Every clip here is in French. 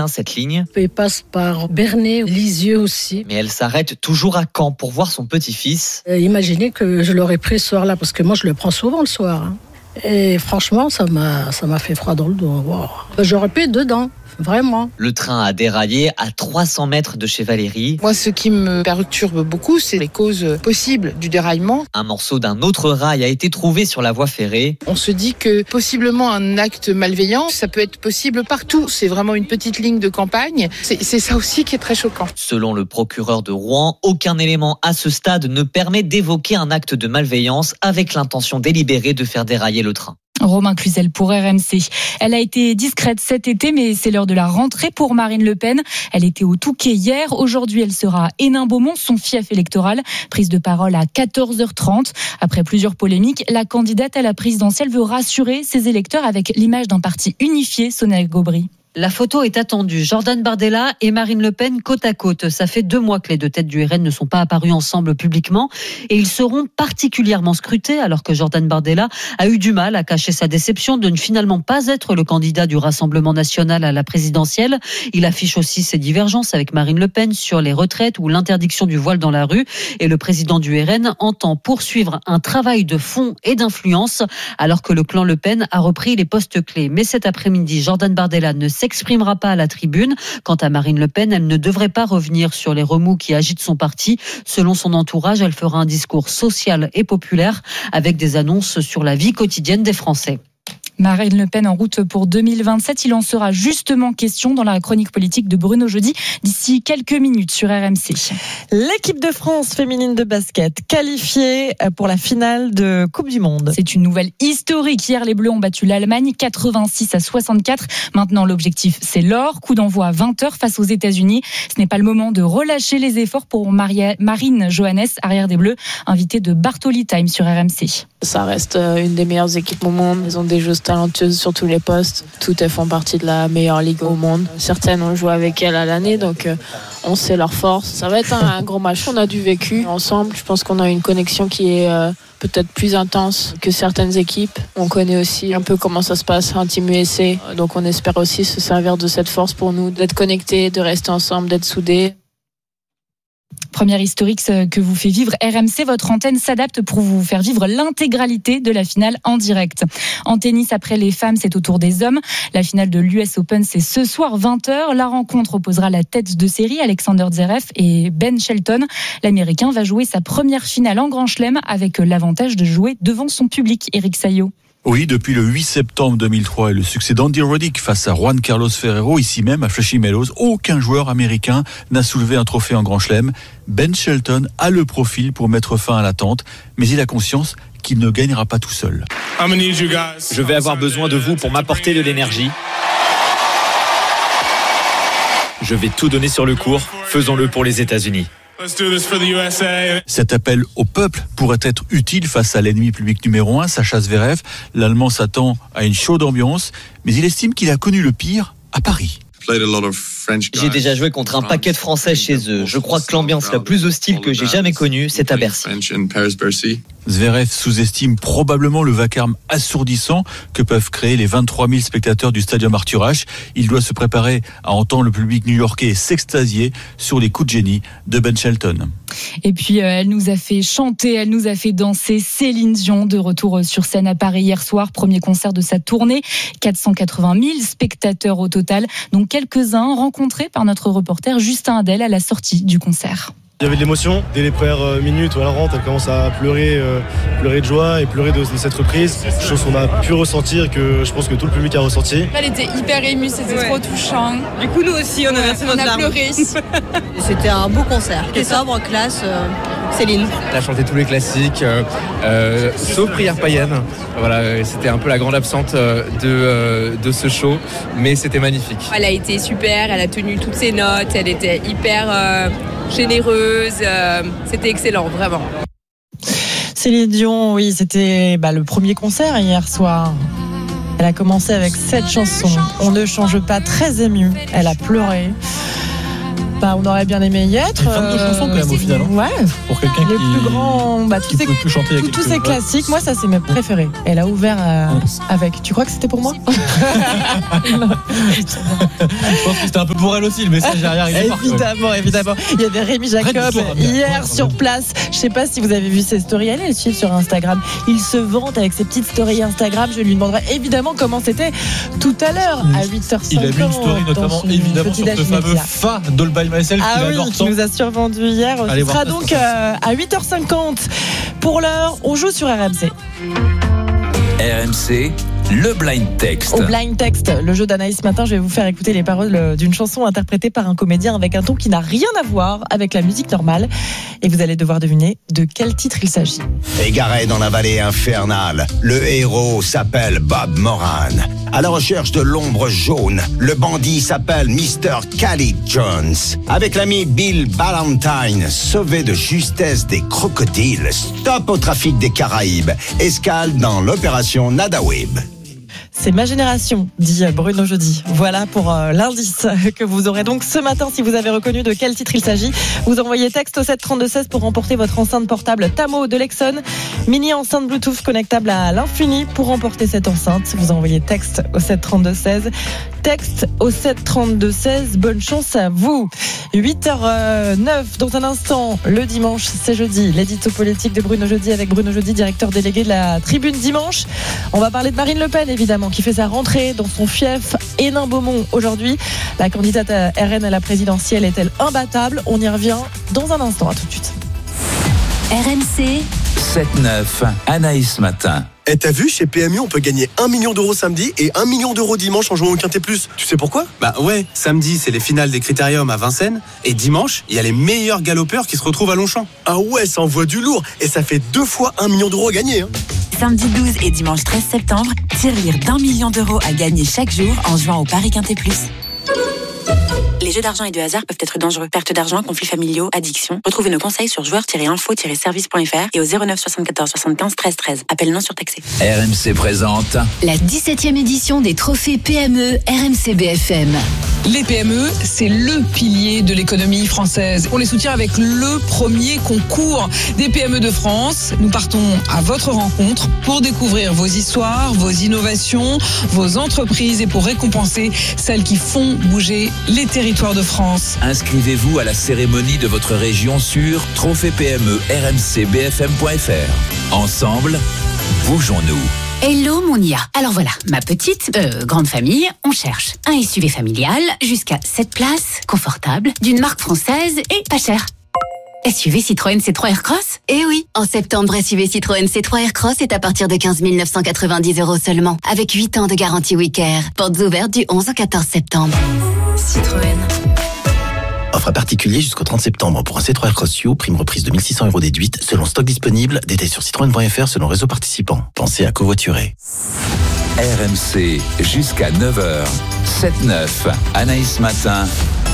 bien cette ligne. Il passe par Bernay, Lisieux aussi. Mais elle s'arrête toujours à Caen pour voir son petit-fils. Imaginez que je l'aurais pris ce soir-là, parce que moi je le prends souvent le soir. Et franchement, ça m'a fait froid dans le dos. Wow. J'aurais pu être dedans. Vraiment. Le train a déraillé à 300 mètres de chez Valérie. Moi, ce qui me perturbe beaucoup, c'est les causes possibles du déraillement. Un morceau d'un autre rail a été trouvé sur la voie ferrée. On se dit que possiblement un acte malveillant, ça peut être possible partout. C'est vraiment une petite ligne de campagne. C'est ça aussi qui est très choquant. Selon le procureur de Rouen, aucun élément à ce stade ne permet d'évoquer un acte de malveillance avec l'intention délibérée de faire dérailler le train. Romain Cluzel pour RMC. Elle a été discrète cet été, mais c'est l'heure de la rentrée pour Marine Le Pen. Elle était au Touquet hier. Aujourd'hui, elle sera à Hénin-Beaumont, son fief électoral. Prise de parole à 14h30. Après plusieurs polémiques, la candidate à la présidentielle veut rassurer ses électeurs avec l'image d'un parti unifié, Sonia Gobry. La photo est attendue. Jordan Bardella et Marine Le Pen côte à côte. Ça fait 2 mois que les deux têtes du RN ne sont pas apparus ensemble publiquement et ils seront particulièrement scrutés alors que Jordan Bardella a eu du mal à cacher sa déception de ne finalement pas être le candidat du Rassemblement national à la présidentielle. Il affiche aussi ses divergences avec Marine Le Pen sur les retraites ou l'interdiction du voile dans la rue et le président du RN entend poursuivre un travail de fond et d'influence alors que le clan Le Pen a repris les postes clés. Mais cet après-midi, Jordan Bardella ne s'exprimera pas à la tribune. Quant à Marine Le Pen, elle ne devrait pas revenir sur les remous qui agitent son parti. Selon son entourage, elle fera un discours social et populaire avec des annonces sur la vie quotidienne des Français. Marine Le Pen en route pour 2027. Il en sera justement question dans la chronique politique de Bruno Jeudi d'ici quelques minutes sur RMC. L'équipe de France féminine de basket qualifiée pour la finale de Coupe du Monde. C'est une nouvelle historique. Hier, les Bleus ont battu l'Allemagne 86-64. Maintenant, l'objectif, c'est l'or. Coup d'envoi à 20h face aux États-Unis. Ce n'est pas le moment de relâcher les efforts pour Marine Johannes, arrière des Bleus, invitée de Bartoli Time sur RMC. Ça reste une des meilleures équipes au monde. Ils ont des joueuses talentueuses sur tous les postes. Toutes elles font partie de la meilleure ligue au monde. Certaines ont joué avec elles à l'année, donc on sait leur force. Ça va être un gros match. On a du vécu ensemble. Je pense qu'on a une connexion qui est peut-être plus intense que certaines équipes. On connaît aussi un peu comment ça se passe en Team USA. Donc on espère aussi se servir de cette force pour nous, d'être connectés, de rester ensemble, d'être soudés. Première historique que vous fait vivre RMC, votre antenne s'adapte pour vous faire vivre l'intégralité de la finale en direct. En tennis, après les femmes, c'est au tour des hommes. La finale de l'US Open, c'est ce soir 20h. La rencontre opposera la tête de série, Alexander Zverev et Ben Shelton. L'Américain va jouer sa première finale en Grand Chelem avec l'avantage de jouer devant son public. Éric Saillot. Oui, depuis le 8 septembre 2003 et le succès d'Andy Roddick face à Juan Carlos Ferrero, ici même à Flushing Meadows, aucun joueur américain n'a soulevé un trophée en Grand Chelem. Ben Shelton a le profil pour mettre fin à l'attente, mais il a conscience qu'il ne gagnera pas tout seul. Je vais avoir besoin de vous pour m'apporter de l'énergie. Je vais tout donner sur le court. Faisons-le pour les États-Unis. Cet appel au peuple pourrait être utile face à l'ennemi public numéro 1, Sacha Zverev. L'Allemand s'attend à une chaude ambiance, mais il estime qu'il a connu le pire à Paris. J'ai déjà joué contre un paquet de Français chez eux. Je crois que l'ambiance la plus hostile que j'ai jamais connue, c'est à Bercy. Zverev sous-estime probablement le vacarme assourdissant que peuvent créer les 23 000 spectateurs du Stadium Arthur Ashe. Il doit se préparer à entendre le public new-yorkais s'extasier sur les coups de génie de Ben Shelton. Et puis, elle nous a fait chanter, elle nous a fait danser. Céline Dion, de retour sur scène à Paris hier soir. Premier concert de sa tournée. 480 000 spectateurs au total, dont quelques-uns rencontrés par notre reporter Justin Hadel à la sortie du concert. Il y avait de l'émotion. Dès les premières minutes où elle rentre, elle commence à pleurer de joie et pleurer de cette reprise. Chose qu'on a pu ressentir, que je pense que tout le public a ressenti. Elle était hyper émue, c'était trop touchant. Du coup, nous aussi, on a versé notre larme. On a pleuré. C'était un beau concert. C'était sobre, classe. Céline. Elle a chanté tous les classiques, sauf Prière païenne. Voilà, c'était un peu la grande absente de ce show, mais c'était magnifique. Elle a été super, elle a tenu toutes ses notes, elle était hyper généreuse, c'était excellent, vraiment. Céline Dion, oui, c'était le premier concert hier soir. Elle a commencé avec cette chanson, On ne change pas, très émue. Elle a pleuré. On aurait bien aimé y être. 22 chansons quand même au final. Ouais. Pour quelqu'un les plus grands, qui peut plus chanter. Tous ces classiques, moi ça c'est mes préférés. Elle a ouvert avec. Tu crois que c'était pour moi? Je pense que c'était un peu pour elle aussi, le message derrière. Évidemment. Il y avait Rémi Jacob hier sur place. Je sais pas si vous avez vu ses stories. Allez le suivre sur Instagram. Il se vante avec ses petites stories Instagram. Je lui demanderai évidemment comment c'était tout à l'heure à 8h50. Il a mis une story notamment évidemment sur ce fameux Fa d'All By Myself qui nous a survendu hier. Ce sera donc à 8h50. Pour l'heure, on joue sur RMC. RMC, le blind text. Au blind text, le jeu d'Anaïs ce matin, je vais vous faire écouter les paroles d'une chanson interprétée par un comédien avec un ton qui n'a rien à voir avec la musique normale. Et vous allez devoir deviner de quel titre il s'agit. Égaré dans la vallée infernale, le héros s'appelle Bob Moran. À la recherche de l'ombre jaune, le bandit s'appelle Mr. Khalid Jones. Avec l'ami Bill Ballantine, sauvé de justesse des crocodiles, stop au trafic des Caraïbes, escale dans l'opération Nadawib. C'est ma génération, dit Bruno Jeudi. Voilà pour l'indice que vous aurez donc ce matin. Si vous avez reconnu de quel titre il s'agit, vous envoyez texte au 732-16 pour remporter votre enceinte portable Tamo de Lexon. Mini enceinte Bluetooth connectable à l'infini. Pour remporter cette enceinte, vous envoyez texte au 732-16. Texte au 732-16. Bonne chance à vous. 8h09, dans un instant, le dimanche, c'est jeudi. L'édito politique de Bruno Jeudi avec Bruno Jeudi, directeur délégué de la Tribune Dimanche. On va parler de Marine Le Pen, évidemment, qui fait sa rentrée dans son fief Hénin-Beaumont aujourd'hui. La candidate à RN à la présidentielle est-elle imbattable? On y revient dans un instant. À tout de suite. RMC 7-9, Anaïs Matin. Et t'as vu, chez PMU, on peut gagner 1 million d'euros samedi et 1 million d'euros dimanche en jouant au Quintet Plus. Tu sais pourquoi? Bah ouais, samedi, c'est les finales des Critériums à Vincennes. Et dimanche, il y a les meilleurs galopeurs qui se retrouvent à Longchamp. Ah ouais, ça envoie du lourd. Et ça fait 2 fois 1 million d'euros à gagner. Samedi 12 et dimanche 13 septembre, tirelire d'1 million d'euros à gagner chaque jour en jouant au Paris Quintet Plus. Les jeux d'argent et de hasard peuvent être dangereux. Perte d'argent, conflits familiaux, addiction. Retrouvez nos conseils sur joueurs-info-service.fr et au 09 74 75 13 13. Appel non surtaxé. RMC présente la 17e édition des trophées PME RMC BFM. Les PME, c'est le pilier de l'économie française. On les soutient avec le premier concours des PME de France. Nous partons à votre rencontre pour découvrir vos histoires, vos innovations, vos entreprises et pour récompenser celles qui font bouger les territoires de France. Inscrivez-vous à la cérémonie de votre région sur trophée-PME-RMCBFM.fr. Ensemble, bougeons-nous. Hello Monia. Alors voilà, ma petite, grande famille, on cherche un SUV familial jusqu'à 7 places, confortable, d'une marque française et pas cher. SUV Citroën C3 Aircross? Eh oui, en septembre, SUV Citroën C3 Aircross est à partir de 15 990 € seulement, avec 8 ans de garantie Wicker. Portes ouvertes du 11 au 14 septembre. Citroën. Offre à particulier jusqu'au 30 septembre pour un C3 Aircross You, prime reprise de 1 600 € déduite, selon stock disponible, détail sur citroën.fr selon réseau participant. Pensez à covoiturer. RMC jusqu'à 9h, 7-9, Anaïs Matin.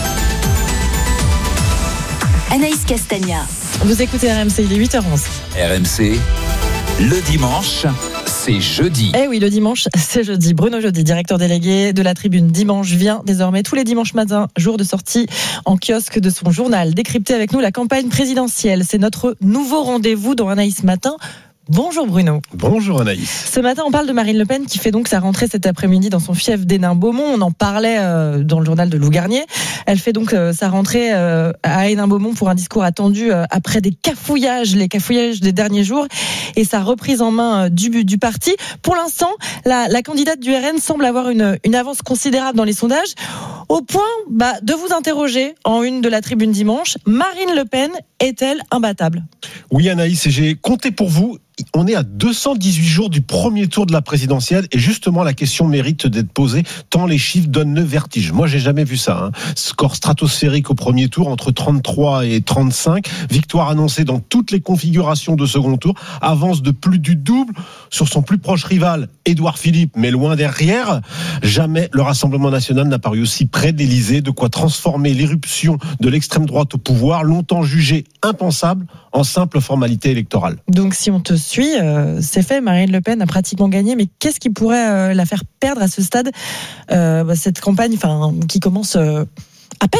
Anaïs Castagna. Vous écoutez RMC, il est 8h11. RMC, le dimanche, c'est jeudi. Eh oui, le dimanche, c'est jeudi. Bruno Jeudi, directeur délégué de la Tribune Dimanche, vient désormais tous les dimanches matins, jour de sortie en kiosque de son journal. Décrypter avec nous la campagne présidentielle. C'est notre nouveau rendez-vous dans Anaïs Matin. Bonjour Bruno. Bonjour Anaïs. Ce matin, on parle de Marine Le Pen qui fait donc sa rentrée cet après-midi dans son fief d'Hénin-Beaumont. On en parlait dans le journal de Lou Garnier. Elle fait donc sa rentrée à Hénin-Beaumont pour un discours attendu après les cafouillages des derniers jours et sa reprise en main du parti. Pour l'instant, la candidate du RN semble avoir une avance considérable dans les sondages, au point de vous interroger en une de la Tribune Dimanche. Marine Le Pen est-elle imbattable? Oui Anaïs, et j'ai compté pour vous. On est à 218 jours du premier tour de la présidentielle et justement la question mérite d'être posée tant les chiffres donnent le vertige. Moi j'ai jamais vu ça. Score stratosphérique au premier tour entre 33 et 35. Victoire annoncée dans toutes les configurations de second tour. Avance de plus du double sur son plus proche rival Édouard Philippe, mais loin derrière. Jamais le Rassemblement national n'a paru aussi près de l'Élysée, de quoi transformer l'irruption de l'extrême droite au pouvoir, longtemps jugée impensable, en simple formalité électorale. Donc si on te suit, c'est fait, Marine Le Pen a pratiquement gagné, mais qu'est-ce qui pourrait la faire perdre à ce stade, cette campagne qui commence à peine?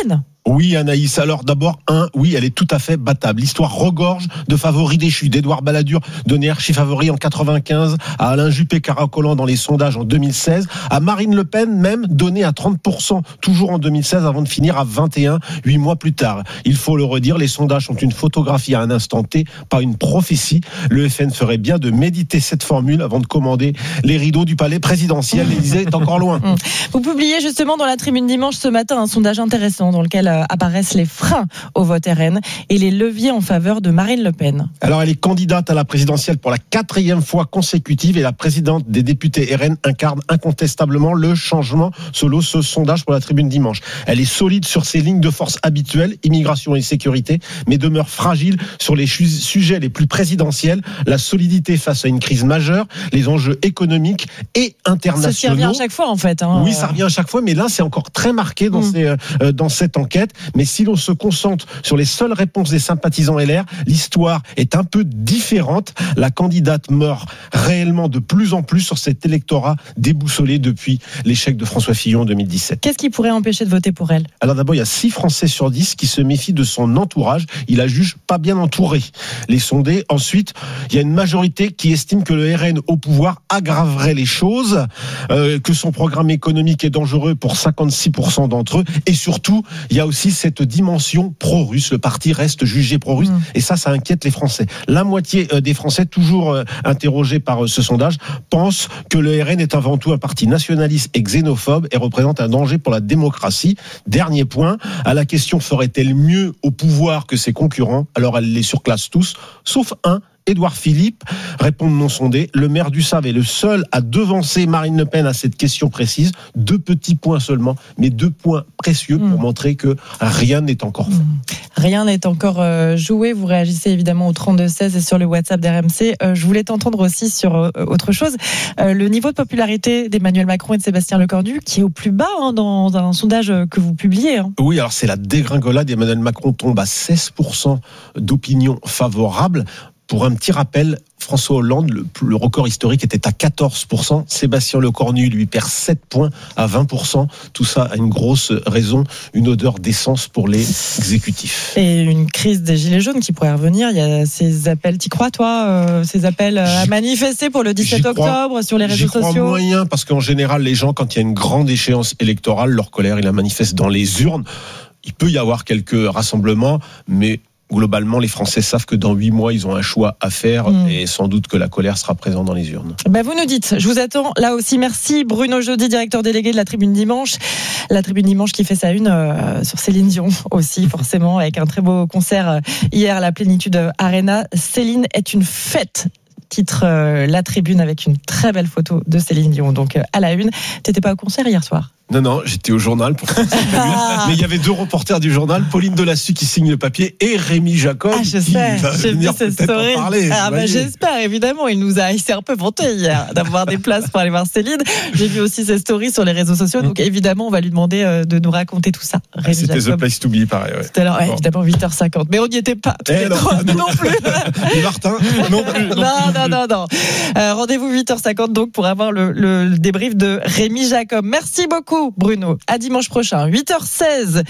Oui, Anaïs. Alors d'abord, oui, elle est tout à fait battable. L'histoire regorge de favoris déchus. D'Édouard Balladur, donné archi-favori en 95, à Alain Juppé caracolant dans les sondages en 2016, à Marine Le Pen même donné à 30% toujours en 2016 avant de finir à 21, 8 mois plus tard. Il faut le redire, les sondages sont une photographie à un instant T, pas une prophétie. Le FN ferait bien de méditer cette formule avant de commander les rideaux du palais présidentiel. L'Élysée est encore loin. Vous publiez justement dans la Tribune Dimanche ce matin un sondage intéressant dans lequel apparaissent les freins au vote RN et les leviers en faveur de Marine Le Pen. Alors elle est candidate à la présidentielle pour la 4e fois consécutive et la présidente des députés RN incarne incontestablement le changement selon ce sondage pour la Tribune Dimanche. Elle est solide sur ses lignes de force habituelles, immigration et sécurité, mais demeure fragile sur les sujets les plus présidentiels, la solidité face à une crise majeure, les enjeux économiques et internationaux. Ça revient à chaque fois en fait. Oui, ça revient à chaque fois, mais là c'est encore très marqué dans cette enquête. Mais si l'on se concentre sur les seules réponses des sympathisants LR, l'histoire est un peu différente. La candidate meurt réellement de plus en plus sur cet électorat déboussolé depuis l'échec de François Fillon en 2017. Qu'est-ce qui pourrait empêcher de voter pour elle ? Alors d'abord, il y a 6 Français sur 10 qui se méfient de son entourage. Il la juge pas bien entourée. Les sondés. Ensuite, il y a une majorité qui estime que le RN au pouvoir aggraverait les choses, que son programme économique est dangereux pour 56% d'entre eux. Et surtout, il y a aussi cette dimension pro-russe. Le parti reste jugé pro-russe et ça inquiète les Français. La moitié des Français, toujours interrogés par ce sondage, pensent que le RN est avant tout un parti nationaliste et xénophobe et représente un danger pour la démocratie. Dernier point, à la question ferait-elle mieux au pouvoir que ses concurrents ? Alors elle les surclasse tous, sauf un, Édouard Philippe, répondent non sondés. Le maire du Save est le seul à devancer Marine Le Pen à cette question précise. 2 petits points seulement, mais 2 points précieux pour montrer que rien n'est encore fait. Rien n'est encore joué. Vous réagissez évidemment au 32-16 et sur le WhatsApp d'RMC. Je voulais t'entendre aussi sur autre chose. Le niveau de popularité d'Emmanuel Macron et de Sébastien Lecornu, qui est au plus bas dans un sondage que vous publiez. Oui, alors c'est la dégringolade. Emmanuel Macron tombe à 16% d'opinion favorable. Pour un petit rappel, François Hollande, le record historique était à 14%. Sébastien Lecornu lui perd 7 points à 20%. Tout ça a une grosse raison, une odeur d'essence pour les exécutifs. Et une crise des Gilets jaunes qui pourrait revenir. Il y a ces appels, t'y crois toi, ces appels à manifester pour le 17 octobre sur les réseaux sociaux? J'y crois moyen parce qu'en général, les gens, quand il y a une grande échéance électorale, leur colère, ils la manifestent dans les urnes. Il peut y avoir quelques rassemblements, mais globalement, les Français savent que dans 8 mois, ils ont un choix à faire et sans doute que la colère sera présente dans les urnes. Vous nous dites, je vous attends là aussi. Merci Bruno Jeudi, directeur délégué de la Tribune Dimanche. La Tribune Dimanche qui fait sa une sur Céline Dion aussi, forcément, avec un très beau concert hier à la Plénitude Arena. Céline est une fête. Titre La Tribune avec une très belle photo de Céline Dion. Donc à la une, t'étais pas au concert hier soir? Non, j'étais au journal pour mais il y avait 2 reporters du journal, Pauline Delassus qui signe le papier et Rémi Jacob je sais, j'ai vu cette story. Parler, j'espère évidemment, il s'est un peu vanté hier d'avoir des places pour aller voir Céline. J'ai vu aussi ses stories sur les réseaux sociaux, donc évidemment on va lui demander de nous raconter tout ça. C'était Jacob. The Place to Be, pareil. Ouais. C'était alors évidemment 8h50, mais on n'y était pas. Non plus. Et Martin, non plus. Non. Rendez-vous 8h50 donc pour avoir le débrief de Rémi Jacob. Merci beaucoup Bruno. À dimanche prochain, 8h16.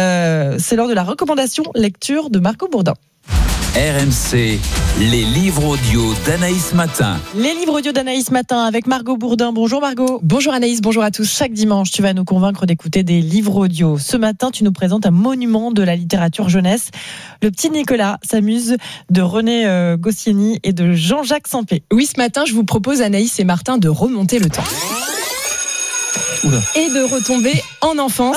C'est l'heure de la recommandation lecture de Margot Bourdin. RMC, les livres audio d'Anaïs Matin. Les livres audio d'Anaïs Matin avec Margot Bourdin. Bonjour Margot. Bonjour Anaïs, bonjour à tous. Chaque dimanche, tu vas nous convaincre d'écouter des livres audio. Ce matin, tu nous présentes un monument de la littérature jeunesse. Le petit Nicolas s'amuse de René Goscinny et de Jean-Jacques Sempé. Oui, ce matin, je vous propose, Anaïs et Martin, de remonter le temps. Et de retomber en enfance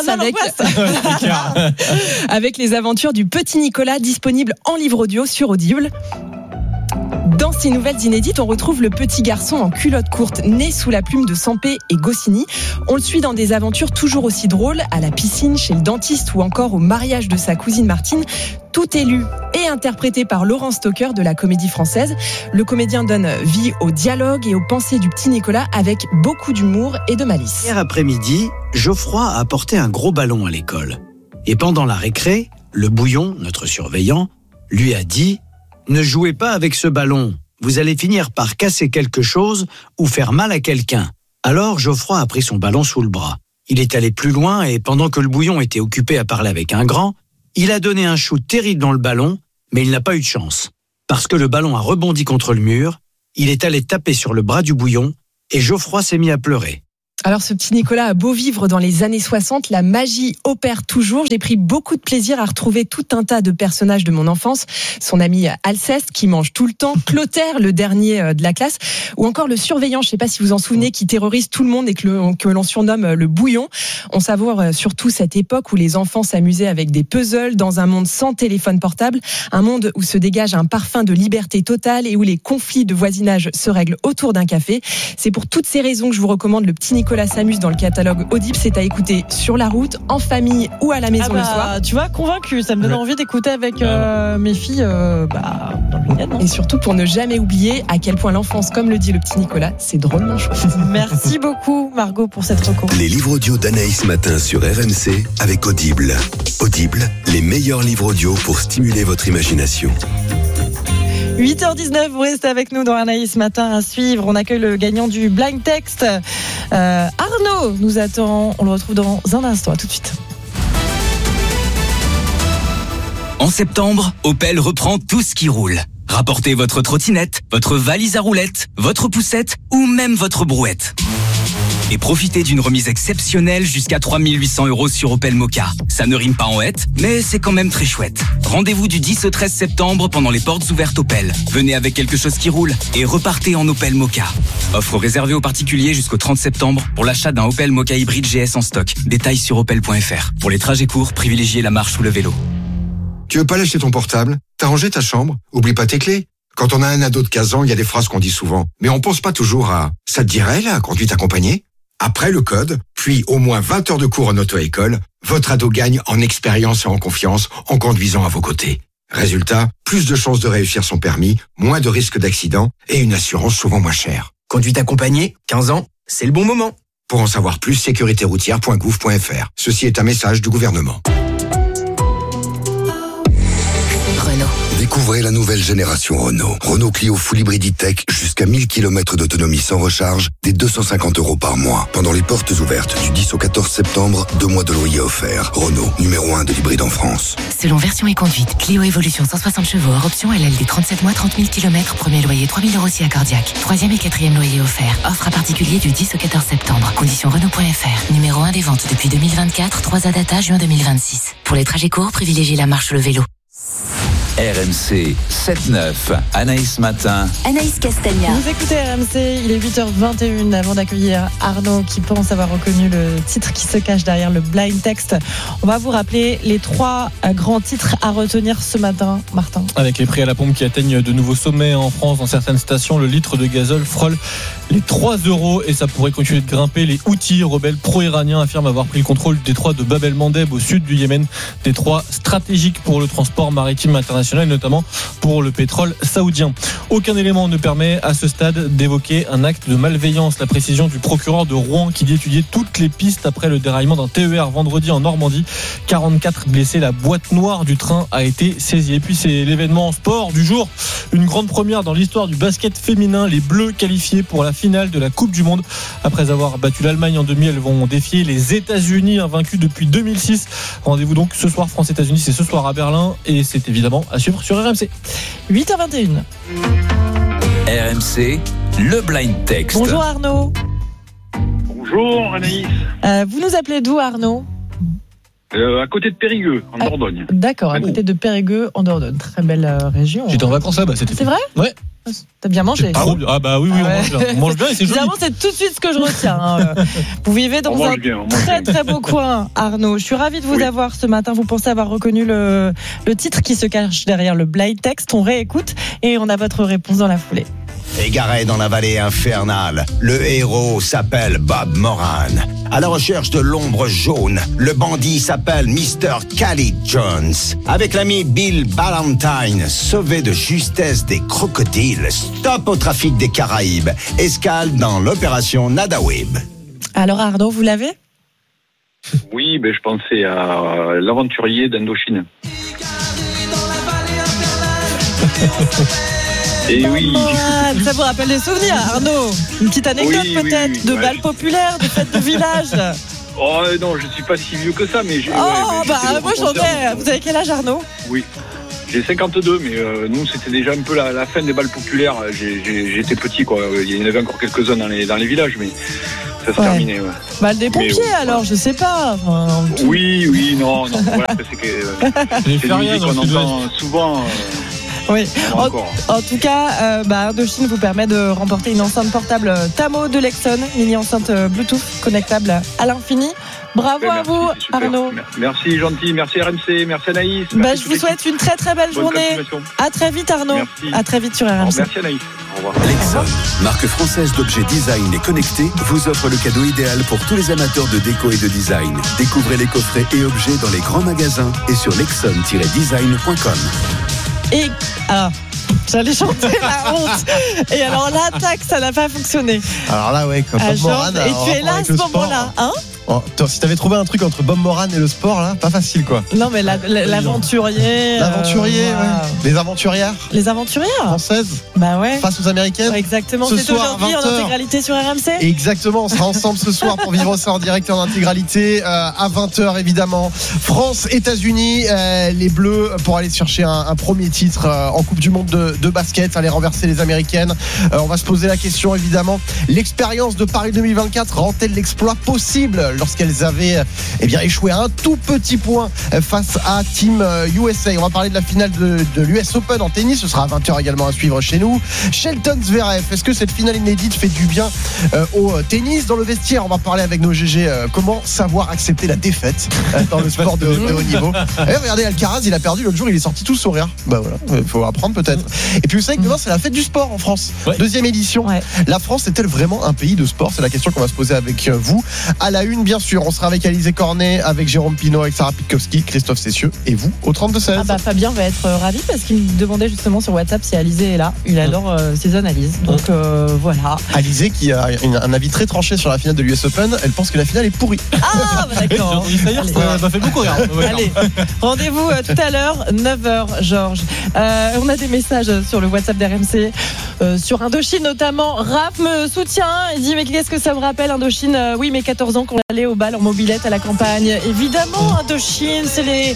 avec les aventures du petit Nicolas, disponibles en livre audio sur Audible. Dans ces nouvelles inédites, on retrouve le petit garçon en culotte courte, né sous la plume de Sempé et Goscinny. On le suit dans des aventures toujours aussi drôles, à la piscine, chez le dentiste ou encore au mariage de sa cousine Martine. Tout est lu et interprété par Laurent Stocker de la Comédie Française. Le comédien donne vie au dialogue et aux pensées du petit Nicolas avec beaucoup d'humour et de malice. Hier après-midi, Geoffroy a apporté un gros ballon à l'école. Et pendant la récré, le bouillon, notre surveillant, lui a dit « Ne jouez pas avec ce ballon, vous allez finir par casser quelque chose ou faire mal à quelqu'un. » Alors Geoffroy a pris son ballon sous le bras. Il est allé plus loin et pendant que le bouillon était occupé à parler avec un grand, il a donné un shoot terrible dans le ballon, mais il n'a pas eu de chance. Parce que le ballon a rebondi contre le mur, il est allé taper sur le bras du bouillon et Geoffroy s'est mis à pleurer. Alors ce petit Nicolas a beau vivre dans les années 60, la magie opère toujours. J'ai pris beaucoup de plaisir à retrouver tout un tas de personnages de mon enfance. Son ami Alceste qui mange tout le temps, Clotaire, le dernier de la classe, ou encore le surveillant, je ne sais pas si vous en souvenez, qui terrorise tout le monde et que l'on surnomme le bouillon. On savoure surtout cette époque où les enfants s'amusaient avec des puzzles dans un monde sans téléphone portable, un monde où se dégage un parfum de liberté totale et où les conflits de voisinage se règlent autour d'un café. C'est pour toutes ces raisons que je vous recommande le petit Nicolas s'amuse dans le catalogue Audible. C'est à écouter sur la route, en famille ou à la maison le soir. Tu vois, convaincu, ça me donne envie d'écouter avec mes filles dans le week-end. Et surtout pour ne jamais oublier à quel point l'enfance, comme le dit le petit Nicolas, c'est drôlement chouette. Merci beaucoup Margot pour cette reco. Les livres audio d'Anaïs Matin sur RMC avec Audible. Audible, les meilleurs livres audio pour stimuler votre imagination. 8h19, vous restez avec nous dans Anaïs Matin à suivre. On accueille le gagnant du blind text. Arnaud nous attend. On le retrouve dans un instant. À tout de suite. En septembre, Opel reprend tout ce qui roule. Rapportez votre trottinette, votre valise à roulettes, votre poussette ou même votre brouette. Et profitez d'une remise exceptionnelle jusqu'à 3 800 € sur Opel Mokka. Ça ne rime pas en hête, mais c'est quand même très chouette. Rendez-vous du 10 au 13 septembre pendant les portes ouvertes Opel. Venez avec quelque chose qui roule et repartez en Opel Mokka. Offre réservée aux particuliers jusqu'au 30 septembre pour l'achat d'un Opel Mokka hybride GS en stock. Détails sur opel.fr. Pour les trajets courts, privilégiez la marche ou le vélo. Tu veux pas lâcher ton portable? T'as rangé ta chambre? Oublie pas tes clés. Quand on a un ado de 15 ans, il y a des phrases qu'on dit souvent. Mais on pense pas toujours à « ça te dirait, la conduite accompagnée ?» Après le code, puis au moins 20 heures de cours en auto-école, votre ado gagne en expérience et en confiance en conduisant à vos côtés. Résultat, plus de chances de réussir son permis, moins de risques d'accident et une assurance souvent moins chère. Conduite accompagnée, 15 ans, c'est le bon moment. Pour en savoir plus, sécuritéroutière.gouv.fr. Ceci est un message du gouvernement. Découvrez la nouvelle génération Renault. Renault Clio Full Hybrid E-Tech, jusqu'à 1000 km d'autonomie sans recharge, dès 250 € par mois. Pendant les portes ouvertes du 10 au 14 septembre, 2 mois de loyer offerts. Renault, numéro 1 de l'hybride en France. Selon version et conduite, Clio Evolution 160 chevaux hors option LLD 37 mois, 30 000 km, premier loyer 3 000 € si accordiaque. Troisième et quatrième loyer offert. Offre à particulier du 10 au 14 septembre. Conditions Renault.fr. Numéro 1 des ventes depuis 2024, 3 à data, juin 2026. Pour les trajets courts, privilégiez la marche ou le vélo. RMC 7-9, Anaïs Matin. Anaïs Castagna. Vous écoutez RMC, il est 8h21 avant d'accueillir Arnaud qui pense avoir reconnu le titre qui se cache derrière le blind text. On va vous rappeler les 3 grands titres à retenir ce matin, Martin. Avec les prix à la pompe qui atteignent de nouveaux sommets en France dans certaines stations, le litre de gazole frôle les 3 € et ça pourrait continuer de grimper. Les Houthis, rebelles pro-iraniens, affirment avoir pris le contrôle du détroit de Bab el-Mandeb au sud du Yémen, détroit stratégique pour le transport maritime international et notamment pour le pétrole saoudien. Aucun élément ne permet à ce stade d'évoquer un acte de malveillance. La précision du procureur de Rouen qui dit étudier toutes les pistes après le déraillement d'un TER vendredi en Normandie. 44 blessés, la boîte noire du train a été saisie. Et puis c'est l'événement sport du jour, une grande première dans l'histoire du basket féminin. Les Bleus qualifiés pour la finale de la Coupe du Monde. Après avoir battu l'Allemagne en demi, elles vont défier les États-Unis, invaincus depuis 2006. Rendez-vous donc ce soir France-États-Unis, c'est ce soir à Berlin et c'est évidemment à suivre sur RMC. 8h21. RMC, le blind text. Bonjour Arnaud. Bonjour Anaïs. Vous nous appelez d'où Arnaud? À côté de Périgueux, en Dordogne. D'accord, à côté de Périgueux, en Dordogne. Très belle région. J'étais en vacances là-bas, c'était. C'est vrai? Ouais. T'as bien mangé? Ah bah oui, on mange bien et c'est joli. Évidemment, c'est tout de suite ce que je retiens. Vous vivez dans un très beau coin, Arnaud. Je suis ravie de vous avoir ce matin. Vous pensez avoir reconnu le titre qui se cache derrière le blind text. On réécoute et on a votre réponse dans la foulée. Égaré dans la vallée infernale, le héros s'appelle Bob Moran. À la recherche de l'ombre jaune, le bandit s'appelle Mr. Khalid Jones. Avec l'ami Bill Ballantine, sauvé de justesse des crocodiles, stop au trafic des Caraïbes, escale dans l'opération Nadawib. Alors Arnaud, vous l'avez? Oui, je pensais à l'aventurier d'Indochine. Et oui. Ça vous rappelle des souvenirs, Arnaud? Une petite anecdote peut-être de balles populaires, de fêtes de village? Oh non, je suis pas si vieux que ça, mais j'ai. Moi j'en ai. Vous avez quel âge, Arnaud? Oui. J'ai 52, mais nous c'était déjà un peu la fin des balles populaires. J'étais petit, quoi. Il y en avait encore quelques-uns dans les villages, mais ça se terminait. Ouais. Bal des pompiers, alors, je sais pas. Enfin, oui, non. Voilà, c'est que c'est une musique qu'on entend souvent. Oui, en tout cas, Indochine vous permet de remporter une enceinte portable Tamo de Lexon, mini enceinte Bluetooth connectable à l'infini. Bravo à vous, Arnaud. Merci, gentil. Merci RMC. Merci Anaïs. Je vous souhaite une très très belle journée. À très vite, Arnaud. Merci. À très vite sur RMC. Merci Anaïs. Au revoir. Lexon, marque française d'objets design et connectés, vous offre le cadeau idéal pour tous les amateurs de déco et de design. Découvrez les coffrets et objets dans les grands magasins et sur lexon-design.com. Et j'allais chanter la honte. Et alors l'attaque, ça n'a pas fonctionné. Alors là, ouais, comme Bob Moran. Et tu es là à ce moment-là, hein? Si t'avais trouvé un truc entre Bob Moran et le sport, là, pas facile, quoi. Non, mais l'aventurier. L'aventurier, ouais. Les aventurières. Les aventurières françaises. Bah ouais. Face aux américaines. Ouais, exactement. C'est aujourd'hui en intégralité sur RMC. Exactement. On sera ensemble ce soir pour vivre ça en direct et en intégralité à 20h, évidemment. France, États-Unis, les Bleus pour aller chercher un premier titre en Coupe du Monde de basket, aller renverser les Américaines. On va se poser la question, évidemment. L'expérience de Paris 2024 rend-elle l'exploit possible lorsqu'elles avaient échoué à un tout petit point face à Team USA? On va parler de la finale de l'US Open en tennis. Ce sera à 20h également à suivre chez nous. Shelton Zverev, est-ce que cette finale inédite fait du bien au tennis? Dans le vestiaire, on va parler avec nos GG comment savoir accepter la défaite dans le sport de haut niveau. Et regardez, Alcaraz, il a perdu l'autre jour, il est sorti tout sourire. Bah voilà, il faut apprendre peut-être. Et puis vous savez que demain c'est la fête du sport en France. Deuxième édition. La France est-elle vraiment un pays de sport? C'est la question qu'on va se poser avec vous. À la une, bien sûr, on sera avec Alizé Cornet, avec Jérôme Pinault, avec Sarah Pitkowski, Christophe Cessieux et vous au 32-16. Fabien va être ravi parce qu'il me demandait justement sur WhatsApp si Alizé est là. Il adore ses analyses. Donc voilà. Alizé qui a un avis très tranché sur la finale de l'US Open. Elle pense que la finale est pourrie. D'accord. Ça fait beaucoup rire. Allez, rendez-vous tout à l'heure, 9h, Georges. On a des messages sur le WhatsApp d'RMC, sur Indochine notamment. Raph me soutient. Il dit mais qu'est-ce que ça me rappelle Indochine? Oui, mais 14 ans qu'on allait au bal en mobilette à la campagne. Évidemment, Indochine, c'est les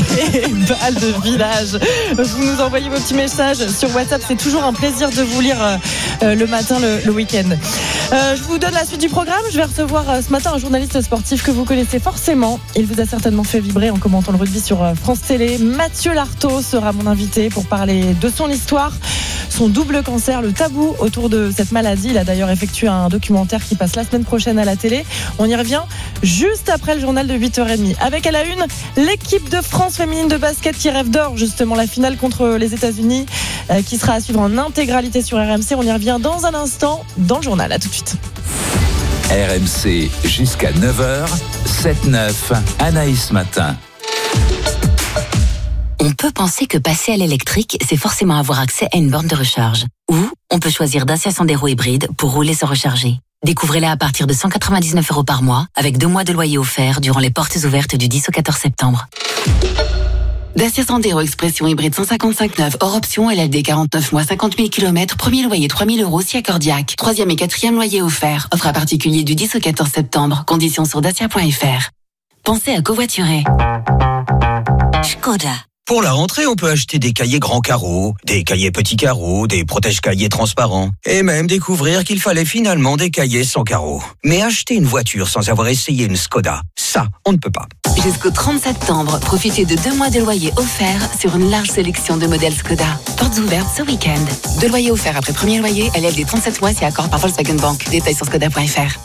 balles de village. Vous nous envoyez vos petits messages sur WhatsApp. C'est toujours un plaisir de vous lire le matin, le week-end. Je vous donne la suite du programme. Je vais recevoir ce matin un journaliste sportif que vous connaissez forcément. Il vous a certainement fait vibrer en commentant le rugby sur France Télé. Mathieu Lartaud sera mon invité pour parler de son histoire, son double cancer, le tabou autour de cette maladie. Il a d'ailleurs effectué un documentaire qui passe la semaine prochaine à la télé. On y revient juste après le journal de 8h30. Avec à la une, l'équipe de France féminine de basket qui rêve d'or, justement la finale contre les États-Unis qui sera à suivre en intégralité sur RMC. On y revient dans un instant dans le journal. À tout de suite. RMC jusqu'à 9h, 7-9, Anaïs Matin. On peut penser que passer à l'électrique, c'est forcément avoir accès à une borne de recharge. Ou on peut choisir Dacia Sandero hybride pour rouler sans recharger. Découvrez-la à partir de 199 € par mois, avec 2 mois de loyer offert durant les portes ouvertes du 10 au 14 septembre. Dacia Sandero Expression hybride 155/9 hors option, LLD 49 mois, 50 000 km, premier loyer 3 000 € si accordiaque. 3e et 4e loyer offert. Offre à particulier du 10 au 14 septembre. Conditions sur dacia.fr. Pensez à covoiturer. Škoda. Pour la rentrée, on peut acheter des cahiers grands carreaux, des cahiers petits carreaux, des protège-cahiers transparents, et même découvrir qu'il fallait finalement des cahiers sans carreaux. Mais acheter une voiture sans avoir essayé une Škoda, ça, on ne peut pas. Jusqu'au 30 septembre, profitez de 2 mois de loyer offerts sur une large sélection de modèles Škoda. Portes ouvertes ce week-end. 2 loyers offerts après premier loyer, LLD 37 mois si accord par Volkswagen Bank. Détails sur Škoda.fr.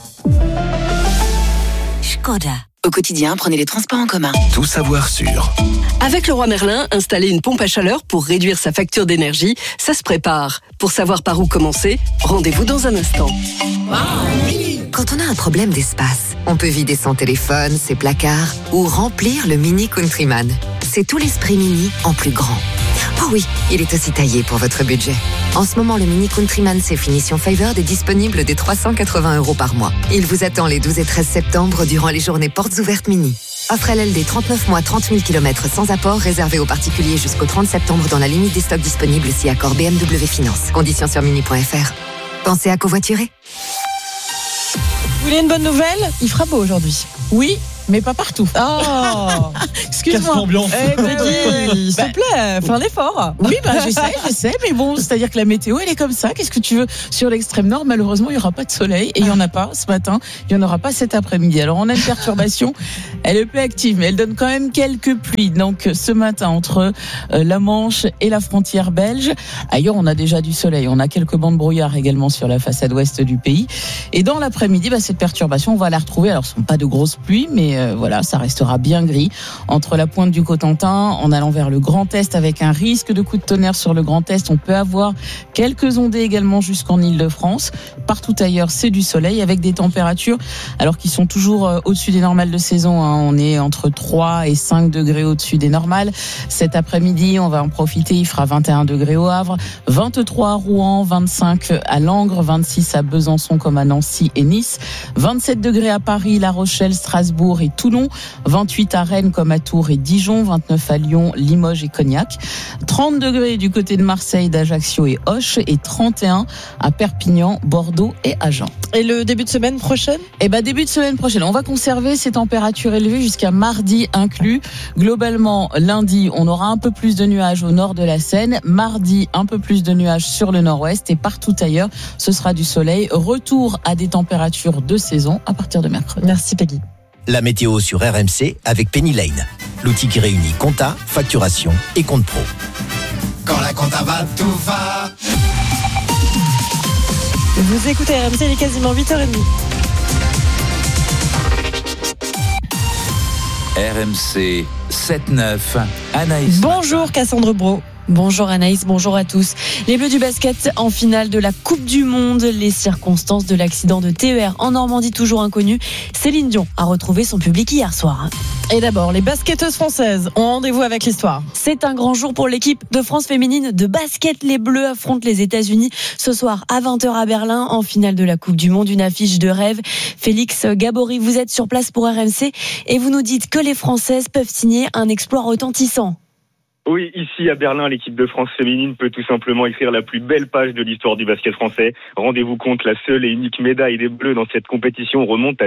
Škoda. Au quotidien, prenez les transports en commun. Tout savoir sur. Avec Leroy Merlin, installer une pompe à chaleur pour réduire sa facture d'énergie, ça se prépare. Pour savoir par où commencer, rendez-vous dans un instant. Quand on a un problème d'espace, on peut vider son téléphone, ses placards ou remplir le Mini Countryman. C'est tout l'esprit Mini en plus grand. Oh oui, il est aussi taillé pour votre budget. En ce moment, le Mini Countryman C Finition Favored est disponible dès 380 € par mois. Il vous attend les 12 et 13 septembre durant les journées portes ouvertes Mini. Offre LLD 39 mois, 30 000 km sans apport, réservé aux particuliers jusqu'au 30 septembre dans la limite des stocks disponibles si accord BMW Finance. Conditions sur mini.fr. Pensez à covoiturer. Vous voulez une bonne nouvelle ? Il fera beau aujourd'hui. Oui, mais pas partout. Oh Excuse-moi. L'ambiance. S'il te plaît, fais un effort. Oui, j'essaie, mais bon, c'est-à-dire que la météo, elle est comme ça. Qu'est-ce que tu veux ? Sur l'extrême nord, malheureusement, il n'y aura pas de soleil, et il n'y en a pas ce matin, il n'y en aura pas cet après-midi. Alors, on a une perturbation, elle est peu active, mais elle donne quand même quelques pluies. Donc, ce matin, entre la Manche et la frontière belge, ailleurs, on a déjà du soleil. On a quelques bancs de brouillard également sur la façade ouest du pays. Et dans l'après-midi, cette perturbation, on va la retrouver. Alors, ce ne sont pas de grosses pluies, mais voilà, ça restera bien gris entre la pointe du Cotentin en allant vers le Grand Est avec un risque de coup de tonnerre sur le Grand Est. On peut avoir quelques ondées également jusqu'en Île-de-France. Partout ailleurs, c'est du soleil avec des températures alors qui sont toujours au-dessus des normales de saison. On est entre 3 et 5 degrés au-dessus des normales. Cet après-midi, on va en profiter. Il fera 21 degrés au Havre, 23 à Rouen, 25 à Langres, 26 à Besançon comme à Nancy et Nice, 27 degrés à Paris, La Rochelle, Strasbourg et Toulon, 28 à Rennes comme à Tours et Dijon, 29 à Lyon, Limoges et Cognac, 30 degrés du côté de Marseille, d'Ajaccio et Auch et 31 à Perpignan, Bordeaux et Agen. Et le début de semaine prochaine ? Début de semaine prochaine, on va conserver ces températures élevées jusqu'à mardi inclus. Globalement, lundi, on aura un peu plus de nuages au nord de la Seine. Mardi, un peu plus de nuages sur le nord-ouest et partout ailleurs, ce sera du soleil. Retour à des températures de saison à partir de mercredi. Merci Peggy. La météo sur RMC avec Penny Lane, l'outil qui réunit compta, facturation et compte pro. Quand la compta va, tout va. Vous écoutez RMC, il est quasiment 8h30. RMC 7-9, Anaïs. Bonjour Cassandre Brault. Bonjour Anaïs, bonjour à tous. Les Bleus du basket en finale de la Coupe du Monde. Les circonstances de l'accident de TER en Normandie toujours inconnues. Céline Dion a retrouvé son public hier soir. Et d'abord, les basketteuses françaises ont rendez-vous avec l'histoire. C'est un grand jour pour l'équipe de France féminine de basket. Les Bleus affrontent les États-Unis ce soir à 20h à Berlin en finale de la Coupe du Monde. Une affiche de rêve. Félix Gabory, vous êtes sur place pour RMC et vous nous dites que les Françaises peuvent signer un exploit retentissant. Oui, ici à Berlin, l'équipe de France féminine peut tout simplement écrire la plus belle page de l'histoire du basket français. Rendez-vous compte, la seule et unique médaille des Bleus dans cette compétition remonte à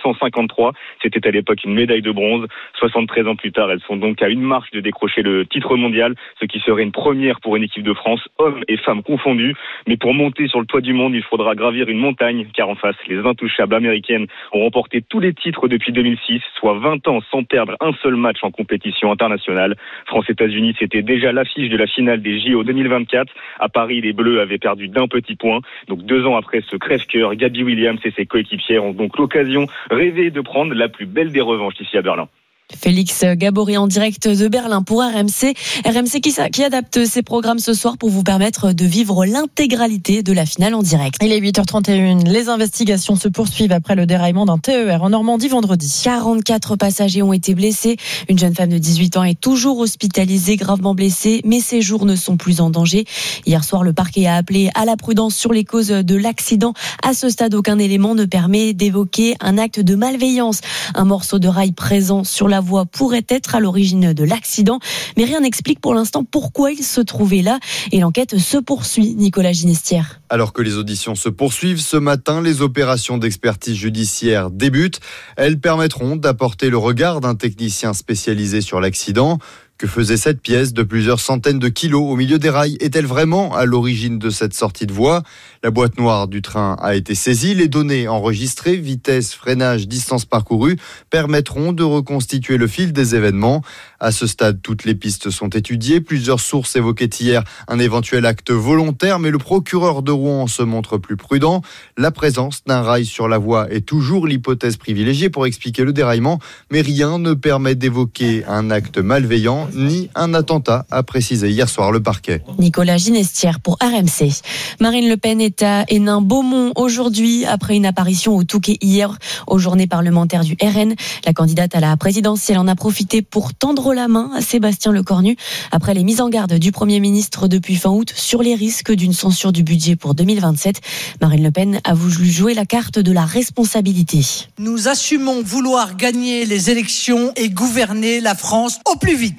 1953. C'était à l'époque une médaille de bronze. 73 ans plus tard, elles sont donc à une marche de décrocher le titre mondial, ce qui serait une première pour une équipe de France, hommes et femmes confondus. Mais pour monter sur le toit du monde, il faudra gravir une montagne, car en face, les intouchables américaines ont remporté tous les titres depuis 2006, soit 20 ans sans perdre un seul match en compétition internationale. France-États-Unis, c'était déjà l'affiche de la finale des JO 2024. À Paris, les Bleus avaient perdu d'un petit point. Donc 2 ans après ce crève-cœur, Gabby Williams et ses coéquipières ont donc l'occasion rêvée de prendre la plus belle des revanches ici à Berlin. Félix Gabory en direct de Berlin pour RMC. RMC qui adapte ses programmes ce soir pour vous permettre de vivre l'intégralité de la finale en direct. Il est 8h31. Les investigations se poursuivent après le déraillement d'un TER en Normandie vendredi. 44 passagers ont été blessés. Une jeune femme de 18 ans est toujours hospitalisée, gravement blessée, mais ses jours ne sont plus en danger. Hier soir, le parquet a appelé à la prudence sur les causes de l'accident. À ce stade, aucun élément ne permet d'évoquer un acte de malveillance. Un morceau de rail présent sur la voie pourrait être à l'origine de l'accident, mais rien n'explique pour l'instant pourquoi il se trouvait là et l'enquête se poursuit. Nicolas Ginestière. Alors que les auditions se poursuivent, ce matin, les opérations d'expertise judiciaire débutent. Elles permettront d'apporter le regard d'un technicien spécialisé sur l'accident. Que faisait cette pièce de plusieurs centaines de kilos au milieu des rails ? Est-elle vraiment à l'origine de cette sortie de voie ? La boîte noire du train a été saisie. Les données enregistrées, vitesse, freinage, distance parcourue, permettront de reconstituer le fil des événements. À ce stade, toutes les pistes sont étudiées. Plusieurs sources évoquaient hier un éventuel acte volontaire, mais le procureur de Rouen se montre plus prudent. La présence d'un rail sur la voie est toujours l'hypothèse privilégiée pour expliquer le déraillement, mais rien ne permet d'évoquer un acte malveillant ni un attentat, a précisé hier soir le parquet. Nicolas Ginestière pour RMC. Marine Le Pen est à Hénin-Beaumont aujourd'hui après une apparition au Touquet hier aux journées parlementaires du RN. La candidate à la présidentielle en a profité pour tendre la main à Sébastien Lecornu après les mises en garde du Premier ministre depuis fin août sur les risques d'une censure du budget pour 2027. Marine Le Pen a voulu jouer la carte de la responsabilité. Nous assumons vouloir gagner les élections et gouverner la France au plus vite.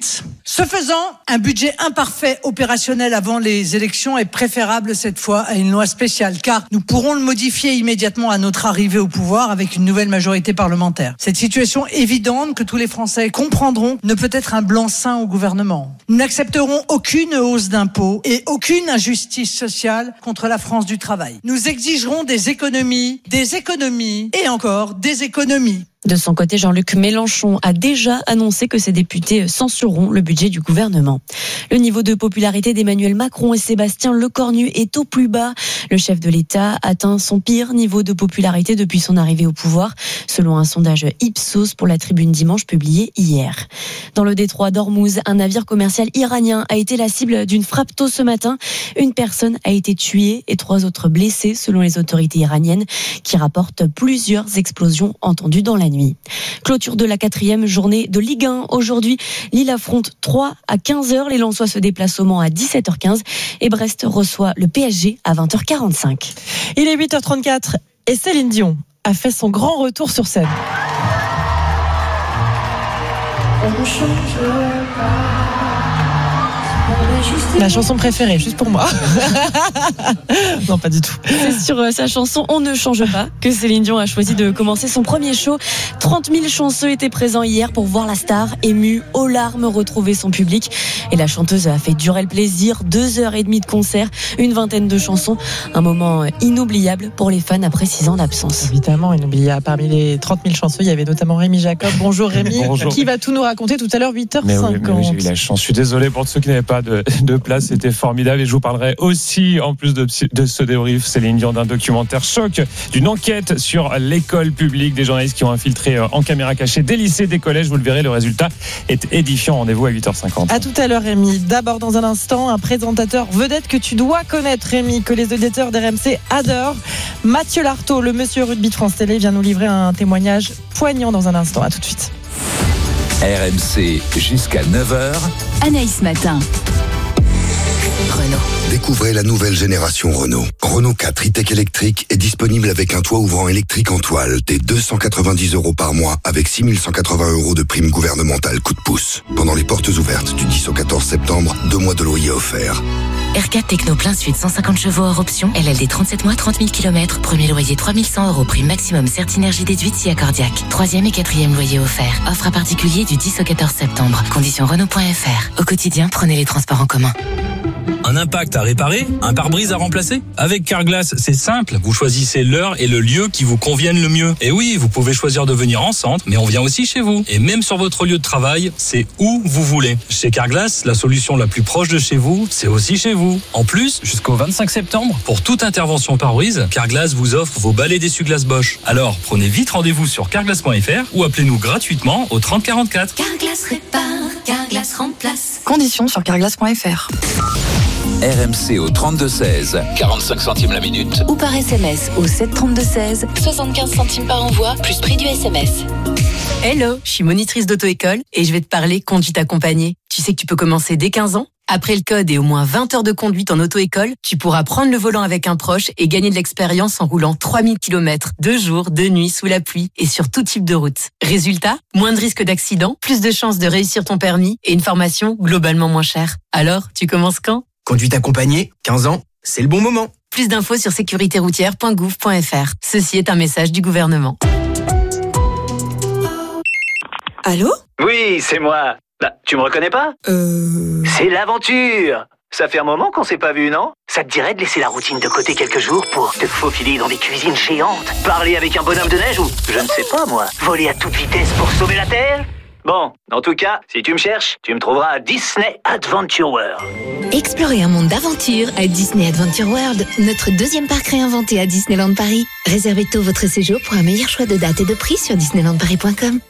Ce faisant, un budget imparfait opérationnel avant les élections est préférable cette fois à une loi spéciale, car nous pourrons le modifier immédiatement à notre arrivée au pouvoir avec une nouvelle majorité parlementaire. Cette situation évidente que tous les Français comprendront ne peut être un blanc-seing au gouvernement. Nous n'accepterons aucune hausse d'impôts et aucune injustice sociale contre la France du travail. Nous exigerons des économies et encore des économies. De son côté, Jean-Luc Mélenchon a déjà annoncé que ses députés censureront le budget du gouvernement. Le niveau de popularité d'Emmanuel Macron et Sébastien Lecornu est au plus bas. Le chef de l'État atteint son pire niveau de popularité depuis son arrivée au pouvoir, selon un sondage Ipsos pour la Tribune Dimanche publié hier. Dans le détroit d'Ormuz, un navire commercial iranien a été la cible d'une frappe tôt ce matin. Une personne a été tuée et 3 autres blessées, selon les autorités iraniennes, qui rapportent plusieurs explosions entendues dans la nuit. Clôture de la 4e journée de Ligue 1. Aujourd'hui, Lille affronte 3 à 15h. Les Lensois se déplacent au Mans à 17h15 et Brest reçoit le PSG à 20h45. Il est 8h34 et Céline Dion a fait son grand retour sur scène. La chanson préférée, juste pour moi. Non, pas du tout. C'est sur sa chanson On ne change pas que Céline Dion a choisi de commencer son premier show. 30 000 chanceux étaient présents hier pour voir la star émue aux larmes retrouver son public. Et la chanteuse a fait durer le plaisir. 2h30 de concert, une vingtaine de chansons. Un moment inoubliable pour les fans après 6 ans d'absence. Évidemment, inoubliable. Parmi les 30 000 chanceux, il y avait notamment Rémi Jacob. Bonjour Rémi, Bonjour. Qui va tout nous raconter tout à l'heure, 8h50. Mais oui, j'ai eu la chance. Je suis désolé pour ceux qui n'avaient pas de place, c'était formidable. Et je vous parlerai aussi, en plus de ce débrief, Céline Dion, d'un documentaire choc, d'une enquête sur l'école publique, des journalistes qui ont infiltré en caméra cachée des lycées, des collèges. Vous le verrez, le résultat est édifiant. Rendez-vous à 8h50. À tout à l'heure Rémi. D'abord dans un instant, un présentateur vedette que tu dois connaître Rémi, que les auditeurs d'RMC adorent. Mathieu Lartaud, le monsieur rugby de France Télé, vient nous livrer un témoignage poignant dans un instant. À tout de suite. RMC jusqu'à 9h. Anaïs Matin. Renault. Découvrez la nouvelle génération Renault. Renault 4 e-tech électrique est disponible avec un toit ouvrant électrique en toile dès 290 € par mois avec 6 180 € de prime gouvernementale coup de pouce. Pendant les portes ouvertes du 10 au 14 septembre, 2 mois de loyer offerts. R4 Techno plein sud, 150 chevaux hors option. LLD 37 mois, 30 000 km. Premier loyer 3 100 €. Prime maximum Certinergie déduite si accordiaque. 3e et 4e loyer offert. Offre à particulier du 10 au 14 septembre. Conditions Renault.fr. Au quotidien, prenez les transports en commun. Un impact à réparer, un pare-brise à remplacer. Avec Carglass, c'est simple. Vous choisissez l'heure et le lieu qui vous conviennent le mieux. Et oui, vous pouvez choisir de venir en centre, mais on vient aussi chez vous. Et même sur votre lieu de travail, c'est où vous voulez. Chez Carglass, la solution la plus proche de chez vous, c'est aussi chez vous. En plus, jusqu'au 25 septembre, pour toute intervention pare-brise, Carglass vous offre vos balais d'essuie-glace Bosch. Alors, prenez vite rendez-vous sur carglass.fr ou appelez-nous gratuitement au 30 44. Carglass répare, Carglass remplace. Conditions sur carglass.fr. RMC au 32-16, 45 centimes la minute. Ou par SMS au 732-16, 75 centimes par envoi, plus prix du SMS. Hello, je suis monitrice d'auto-école et je vais te parler conduite accompagnée. Tu sais que tu peux commencer dès 15 ans. Après le code et au moins 20 heures de conduite en auto-école, tu pourras prendre le volant avec un proche et gagner de l'expérience en roulant 3000 km, 2 jours, 2 nuits, sous la pluie et sur tout type de route. Résultat, moins de risques d'accident, plus de chances de réussir ton permis et une formation globalement moins chère. Alors, tu commences quand ? Conduite accompagnée, 15 ans, c'est le bon moment. Plus d'infos sur sécuritéroutière.gouv.fr. Ceci est un message du gouvernement. Allô ? Oui, c'est moi. Bah, tu me reconnais pas ? C'est l'aventure. Ça fait un moment qu'on s'est pas vu, non ? Ça te dirait de laisser la routine de côté quelques jours pour te faufiler dans des cuisines géantes, parler avec un bonhomme de neige ou, je ne sais pas moi, voler à toute vitesse pour sauver la Terre ? Bon, en tout cas, si tu me cherches, tu me trouveras à Disney Adventure World. Explorez un monde d'aventure à Disney Adventure World, notre deuxième parc réinventé à Disneyland Paris. Réservez tôt votre séjour pour un meilleur choix de date et de prix sur disneylandparis.com.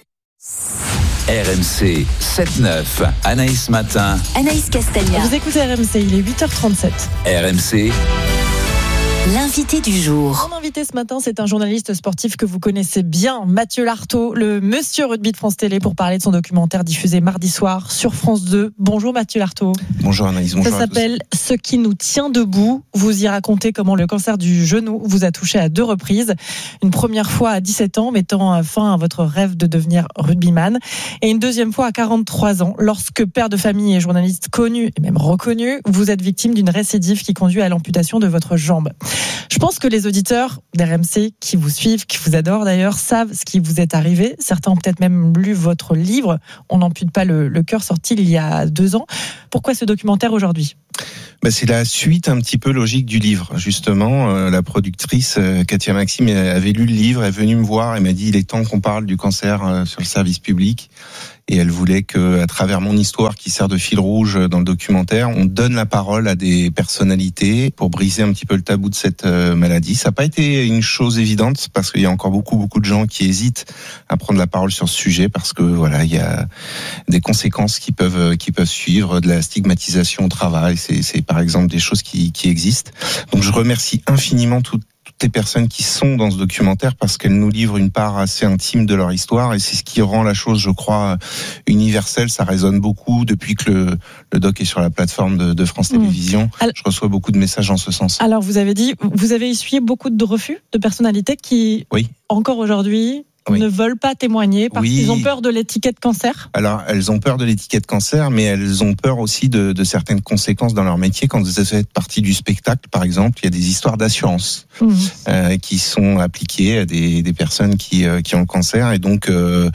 RMC 7-9, Anaïs Matin. Anaïs Castagna. Vous écoutez RMC, il est 8h37. RMC, L'invité du jour. Mon invité ce matin, c'est un journaliste sportif que vous connaissez bien, Mathieu Lartaud, le monsieur rugby de France Télé, pour parler de son documentaire diffusé mardi soir sur France 2. Bonjour Mathieu Lartaud. Bonjour Anaïs, bonjour. Ça s'appelle « Ce qui nous tient debout ». Vous y racontez comment le cancer du genou vous a touché à 2 reprises. Une première fois à 17 ans, mettant fin à votre rêve de devenir rugbyman. Et une deuxième fois à 43 ans, lorsque père de famille et journaliste connu et même reconnu, vous êtes victime d'une récidive qui conduit à l'amputation de votre jambe. Je pense que les auditeurs d'RMC qui vous suivent, qui vous adorent d'ailleurs, savent ce qui vous est arrivé. Certains ont peut-être même lu votre livre « On n'ampute pas le cœur », sorti il y a 2 ans. Pourquoi ce documentaire aujourd'hui ? C'est la suite un petit peu logique du livre. Justement, la productrice Katia Maxime avait lu le livre, elle est venue me voir et m'a dit il est temps qu'on parle du cancer sur le service public. Et elle voulait que, à travers mon histoire qui sert de fil rouge dans le documentaire, on donne la parole à des personnalités pour briser un petit peu le tabou de cette maladie. Ça n'a pas été une chose évidente parce qu'il y a encore beaucoup de gens qui hésitent à prendre la parole sur ce sujet parce que voilà, il y a des conséquences qui peuvent suivre, de la stigmatisation au travail. C'est par exemple des choses qui existent. Donc je remercie infiniment toutes les personnes qui sont dans ce documentaire parce qu'elles nous livrent une part assez intime de leur histoire et c'est ce qui rend la chose, je crois, universelle. Ça résonne beaucoup depuis que le doc est sur la plateforme de France Télévisions. Je reçois beaucoup de messages en ce sens. Alors vous avez dit, vous avez essuyé beaucoup de refus de personnalités qui, encore aujourd'hui, ne veulent pas témoigner parce qu'ils ont peur de l'étiquette cancer. Alors, elles ont peur de l'étiquette cancer, mais elles ont peur aussi de certaines conséquences dans leur métier. Quand vous faites partie du spectacle, par exemple, il y a des histoires d'assurance qui sont appliquées à des personnes qui ont le cancer. Et donc,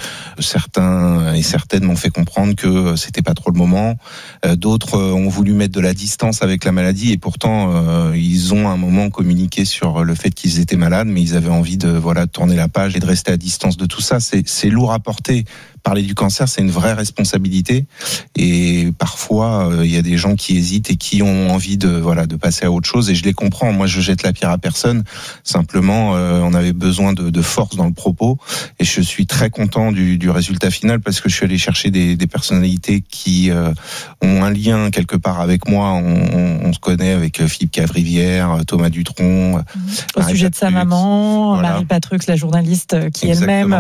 certains et certaines m'ont fait comprendre que c'était pas trop le moment. D'autres ont voulu mettre de la distance avec la maladie et pourtant, ils ont à un moment communiqué sur le fait qu'ils étaient malades, mais ils avaient envie de tourner la page et de rester à distance de tout ça. C'est lourd à porter. Parler du cancer, c'est une vraie responsabilité et parfois il y a des gens qui hésitent et qui ont envie de passer à autre chose et je les comprends. Moi, je jette la pierre à personne. Simplement, on avait besoin de force dans le propos et je suis très content du résultat final parce que je suis allé chercher des personnalités qui ont un lien quelque part avec moi. On se connaît avec Philippe Cavrivière, Thomas Dutronc. Au sujet de sa maman, Marie Patrux, la journaliste qui elle-même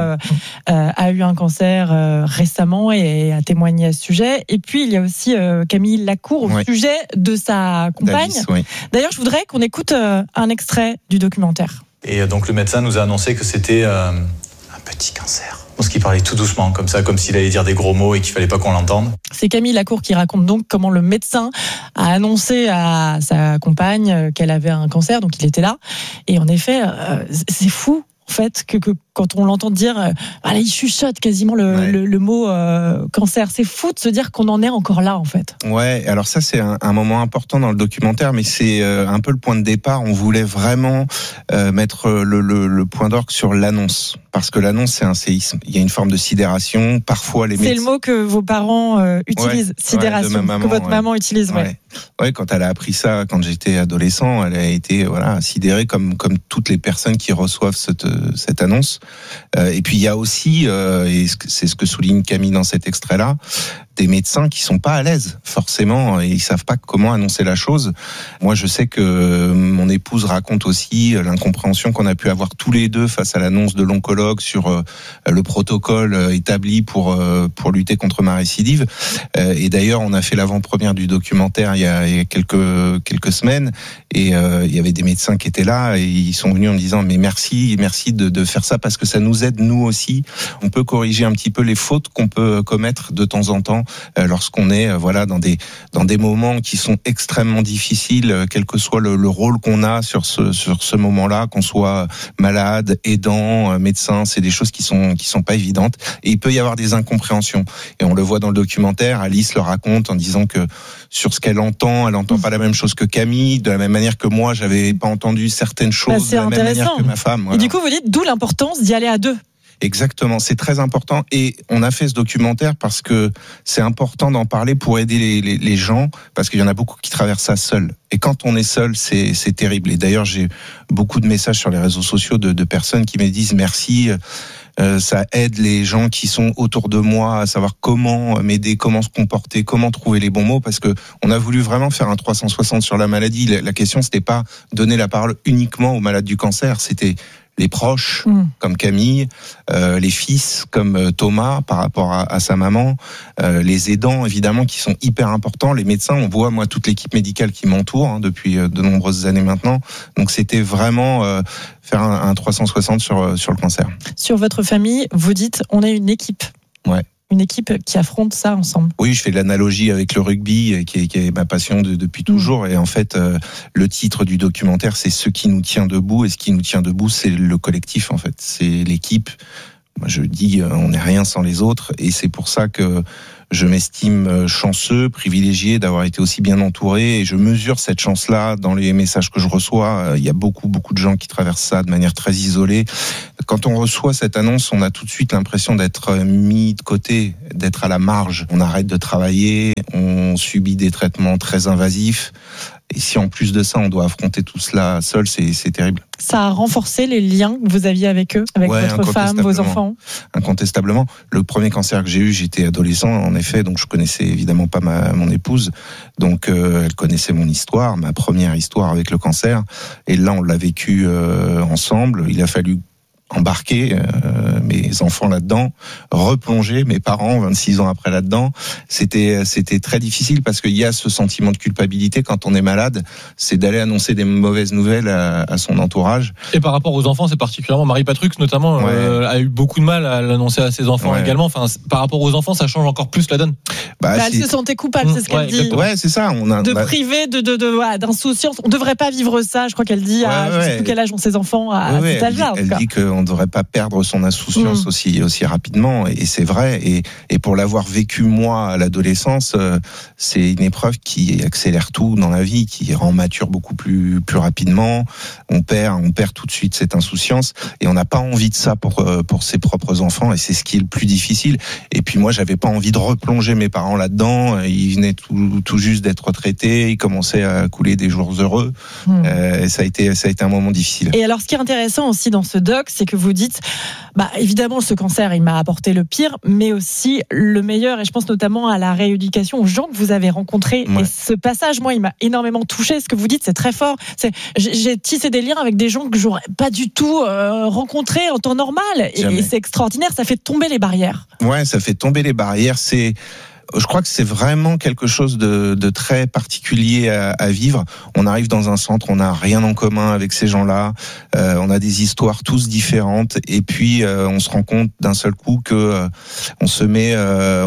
a eu un cancer récemment et a témoigné à ce sujet. Et puis il y a aussi Camille Lacour au sujet de sa compagne. D'ailleurs, je voudrais qu'on écoute un extrait du documentaire. Et donc le médecin nous a annoncé que c'était un petit cancer. Parce qu'il parlait tout doucement, comme ça, comme s'il allait dire des gros mots et qu'il fallait pas qu'on l'entende. C'est Camille Lacour qui raconte donc comment le médecin a annoncé à sa compagne qu'elle avait un cancer, donc il était là. Et en effet, c'est fou. En fait, que quand on l'entend dire, il chuchote quasiment le mot cancer. C'est fou de se dire qu'on en est encore là, en fait. Ouais, alors ça, c'est un moment important dans le documentaire, mais c'est un peu le point de départ. On voulait vraiment mettre le point d'orgue sur l'annonce. Parce que l'annonce, c'est un séisme. Il y a une forme de sidération. Parfois, les médecins... C'est le mot que vos parents utilisent, sidération, que votre maman utilise. Ouais, quand elle a appris ça, quand j'étais adolescent, elle a été sidérée comme toutes les personnes qui reçoivent cette annonce. Et puis il y a aussi, et c'est ce que souligne Camille dans cet extrait-là, des médecins qui sont pas à l'aise forcément et ils savent pas comment annoncer la chose. Moi, je sais que mon épouse raconte aussi l'incompréhension qu'on a pu avoir tous les deux face à l'annonce de l'oncologue sur le protocole établi pour lutter contre ma récidive. Et d'ailleurs, on a fait l'avant-première du documentaire il y a quelques semaines et il y avait des médecins qui étaient là et ils sont venus en me disant mais merci de faire ça parce que ça nous aide nous aussi. On peut corriger un petit peu les fautes qu'on peut commettre de temps en temps lorsqu'on est dans des moments qui sont extrêmement difficiles, quel que soit le rôle qu'on a sur ce moment-là, qu'on soit malade, aidant, médecin, c'est des choses qui sont pas évidentes et il peut y avoir des incompréhensions et on le voit dans le documentaire. Alice le raconte en disant que sur ce qu'elle entend, elle entend pas la même chose que Camille, de la même manière que moi, j'avais pas entendu certaines choses de la même manière que ma femme. Voilà. Et du coup, vous dites d'où l'importance d'y aller à 2. Exactement, c'est très important et on a fait ce documentaire parce que c'est important d'en parler pour aider les gens parce qu'il y en a beaucoup qui traversent ça seuls. Et quand on est seul, c'est terrible. Et d'ailleurs, j'ai beaucoup de messages sur les réseaux sociaux de personnes qui me disent merci. Ça aide les gens qui sont autour de moi à savoir comment m'aider, comment se comporter, comment trouver les bons mots, parce que on a voulu vraiment faire un 360 sur la maladie. La question, c'était pas donner la parole uniquement aux malades du cancer, c'était les proches, comme Camille, les fils, comme Thomas, par rapport à sa maman, les aidants, évidemment, qui sont hyper importants, les médecins, on voit, moi, toute l'équipe médicale qui m'entoure depuis de nombreuses années maintenant. Donc, c'était vraiment faire un 360 sur le cancer. Sur votre famille, vous dites, on est une équipe. Ouais. Une équipe qui affronte ça ensemble. Oui, je fais de l'analogie avec le rugby, qui est ma passion depuis toujours. Et en fait, le titre du documentaire, c'est ce qui nous tient debout. Et ce qui nous tient debout, c'est le collectif, en fait. C'est l'équipe. Moi, je dis, on n'est rien sans les autres. Et c'est pour ça que je m'estime chanceux, privilégié d'avoir été aussi bien entouré, et je mesure cette chance-là dans les messages que je reçois. Il y a beaucoup de gens qui traversent ça de manière très isolée. Quand on reçoit cette annonce, on a tout de suite l'impression d'être mis de côté, d'être à la marge. On arrête de travailler, on subit des traitements très invasifs. Et si en plus de ça, on doit affronter tout cela seul, c'est terrible. Ça a renforcé les liens que vous aviez avec eux, avec votre femme, vos enfants? Incontestablement. Le premier cancer que j'ai eu, j'étais adolescent, en effet, donc je connaissais évidemment pas mon épouse. Donc elle connaissait mon histoire, ma première histoire avec le cancer. Et là, on l'a vécu ensemble. Il a fallu embarquer mes enfants là-dedans, replonger mes parents 26 ans après là-dedans. C'était très difficile parce qu'il y a ce sentiment de culpabilité quand on est malade, c'est d'aller annoncer des mauvaises nouvelles à son entourage. Et par rapport aux enfants, c'est particulièrement Marie Patrux notamment a eu beaucoup de mal à l'annoncer à ses enfants également. Enfin, par rapport aux enfants, ça change encore plus la donne. Elle se sentait coupable, c'est ce qu'elle dit. Ouais, c'est ça. Priver d'insouciance. On devrait pas vivre ça. Je crois qu'elle dit. Je sais plus quel âge ont ses enfants à cet âge-là. Elle dit qu'on ne devrait pas perdre son insouciance aussi rapidement, et c'est vrai. Et pour l'avoir vécu moi à l'adolescence, c'est une épreuve qui accélère tout dans la vie, qui rend mature beaucoup plus rapidement. On perd tout de suite cette insouciance, et on n'a pas envie de ça pour ses propres enfants, et c'est ce qui est le plus difficile. Et puis moi, j'avais pas envie de replonger mes parents là-dedans. Ils venaient tout juste d'être retraités, ils commençaient à couler des jours heureux. Et ça a été un moment difficile. Et alors, ce qui est intéressant aussi dans ce doc, c'est que vous dites, évidemment, ce cancer, il m'a apporté le pire, mais aussi le meilleur. Et je pense notamment à la rééducation, aux gens que vous avez rencontrés. Ouais. Et ce passage, moi, il m'a énormément touché. Ce que vous dites, c'est très fort. J'ai tissé des liens avec des gens que j'aurais pas du tout rencontrés en temps normal. Et c'est extraordinaire. Ça fait tomber les barrières. Ouais, ça fait tomber les barrières. Je crois que c'est vraiment quelque chose de très particulier à vivre. On arrive dans un centre, on n'a rien en commun avec ces gens-là, on a des histoires tous différentes, et puis on se rend compte d'un seul coup que on se met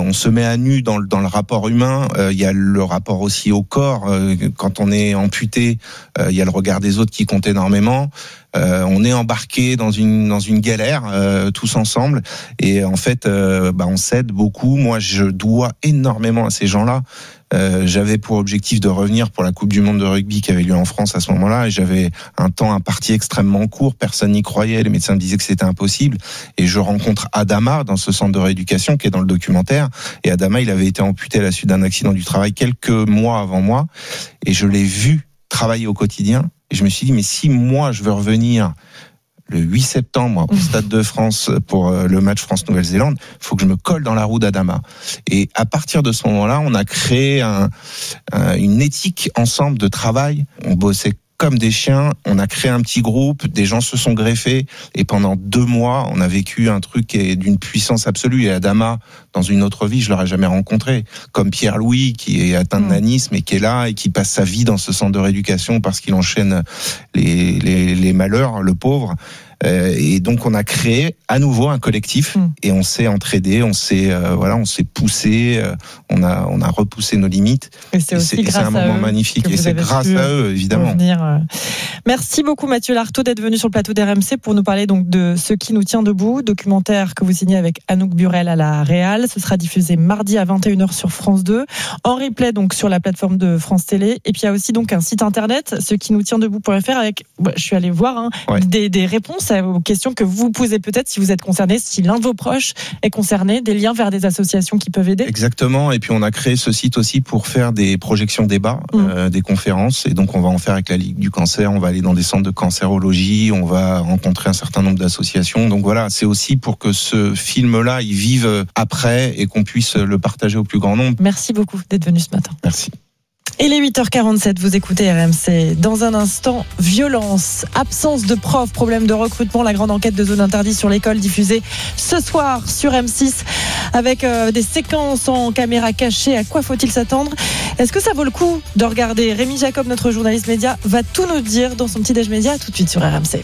à nu dans le rapport humain. Il y a le rapport aussi au corps. Quand on est amputé, il y a le regard des autres qui compte énormément. On est embarqué dans une galère tous ensemble, et en fait on s'aide beaucoup. Moi, je dois énormément à ces gens-là. J'avais pour objectif de revenir pour la Coupe du Monde de rugby qui avait lieu en France à ce moment-là, et j'avais un temps imparti extrêmement court, personne n'y croyait, les médecins me disaient que c'était impossible, et je rencontre Adama dans ce centre de rééducation qui est dans le documentaire, et Adama, il avait été amputé à la suite d'un accident du travail quelques mois avant moi, et je l'ai vu travailler au quotidien. Et je me suis dit, mais si moi je veux revenir le 8 septembre au Stade de France pour le match France-Nouvelle-Zélande, il faut que je me colle dans la roue d'Adama. Et à partir de ce moment-là, on a créé une éthique ensemble de travail. On bossait comme des chiens, on a créé un petit groupe, des gens se sont greffés, et pendant 2 mois, on a vécu un truc qui est d'une puissance absolue. Et Adama, dans une autre vie, je l'aurais jamais rencontré. Comme Pierre-Louis, qui est atteint de nanisme et qui est là, et qui passe sa vie dans ce centre de rééducation parce qu'il enchaîne les malheurs, le pauvre. Et donc on a créé à nouveau un collectif, et on s'est entraidé, on s'est poussé, on a repoussé nos limites. Et c'est un moment magnifique, et c'est grâce à eux évidemment. Merci beaucoup Mathieu Lartaud d'être venu sur le plateau d'RMC pour nous parler donc de Ce qui nous tient debout, documentaire que vous signez avec Anouk Burel à la Réal. Ce sera diffusé mardi à 21h sur France 2, en replay donc sur la plateforme de France Télé. Et puis il y a aussi donc un site internet, cequinoustient debout.fr, avec, je suis allée voir des réponses réponse aux questions que vous posez peut-être si vous êtes concerné, si l'un de vos proches est concerné, des liens vers des associations qui peuvent aider. Exactement. Et puis on a créé ce site aussi pour faire des projections débats, des conférences. Et donc on va en faire avec la Ligue du cancer. On va aller dans des centres de cancérologie. On va rencontrer un certain nombre d'associations. Donc voilà, c'est aussi pour que ce film-là, il vive après et qu'on puisse le partager au plus grand nombre. Merci beaucoup d'être venu ce matin. Merci. Il est 8h47, vous écoutez RMC. Dans un instant, violence, absence de profs, problème de recrutement, la grande enquête de zone interdite sur l'école diffusée ce soir sur M6 avec des séquences en caméra cachée. À quoi faut-il s'attendre ? Est-ce que ça vaut le coup de regarder ? Rémi Jacob, notre journaliste média, va tout nous dire dans son petit déj média. Tout de suite sur RMC.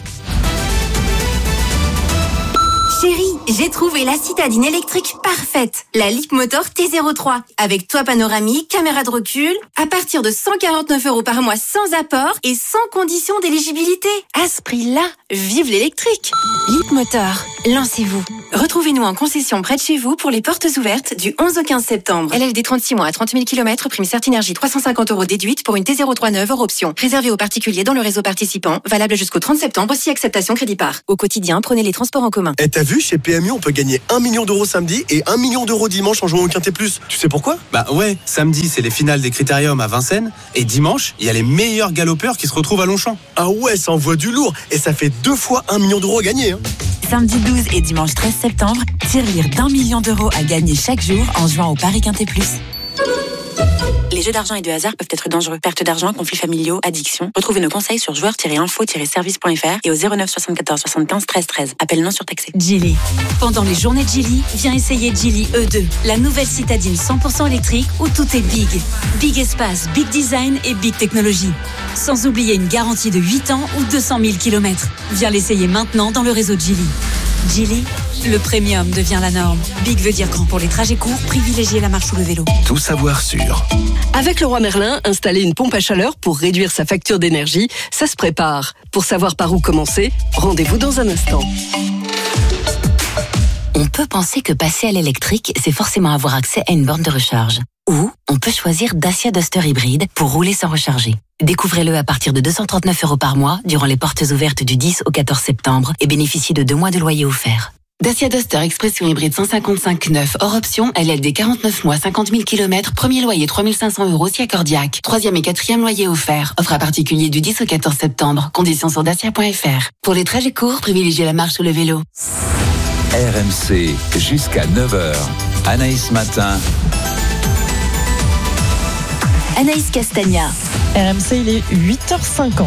Chérie, j'ai trouvé la citadine électrique parfaite. La Leapmotor T03. Avec toit panoramique, caméra de recul. À partir de 149 € par mois sans apport et sans condition d'éligibilité. À ce prix-là, vive l'électrique. Leapmotor, lancez-vous. Retrouvez-nous en concession près de chez vous pour les portes ouvertes du 11 au 15 septembre. LLD 36 mois à 30 000 km, prime Certinergie 350 € déduite pour une T03 neuve hors option. Réservée aux particuliers dans le réseau participant. Valable jusqu'au 30 septembre si acceptation crédit par. Au quotidien, prenez les transports en commun. Et t'as vu, chez PMU, on peut gagner 1 million d'euros samedi et 1 million d'euros dimanche en jouant au Quintet Plus. Tu sais pourquoi ? Bah ouais, samedi, c'est les finales des Critériums à Vincennes. Et dimanche, il y a les meilleurs galopeurs qui se retrouvent à Longchamp. Ah ouais, ça envoie du lourd. Et ça fait 2 fois 1 million d'euros à gagner. Hein. Samedi 12 et dimanche 13 septembre, tirelire d'1 million d'euros à gagner chaque jour en jouant au Paris Quintet Plus. Les jeux d'argent et de hasard peuvent être dangereux. Perte d'argent, conflits familiaux, addiction. Retrouvez nos conseils sur joueurs-info-service.fr et au 09 74 75 13 13. Appel non surtaxé. Geely. Pendant les journées de Geely, viens essayer Geely E2, la nouvelle citadine 100% électrique où tout est big. Big espace, big design et big technologie. Sans oublier une garantie de 8 ans ou 200 000 km. Viens l'essayer maintenant dans le réseau de Geely. Geely, le premium devient la norme. Big veut dire grand pour les trajets courts, privilégier la marche ou le vélo. Tout savoir sur. Avec Leroy Merlin, installer une pompe à chaleur pour réduire sa facture d'énergie, ça se prépare. Pour savoir par où commencer, rendez-vous dans un instant. On peut penser que passer à l'électrique, c'est forcément avoir accès à une borne de recharge. Ou on peut choisir Dacia Duster hybride pour rouler sans recharger. Découvrez-le à partir de 239 € par mois durant les portes ouvertes du 10 au 14 septembre et bénéficiez de 2 mois de loyer offert. Dacia Duster Expression hybride 155 neuf hors option, LLD 49 mois, 50 000 km, premier loyer 3 500 € si accordiaque. 3e et 4e loyer offert. Offre à particulier du 10 au 14 septembre. Conditions sur dacia.fr. Pour les trajets courts, privilégiez la marche ou le vélo. RMC jusqu'à 9h. Anaïs Matin. Anaïs Castagna. RMC, il est 8h50.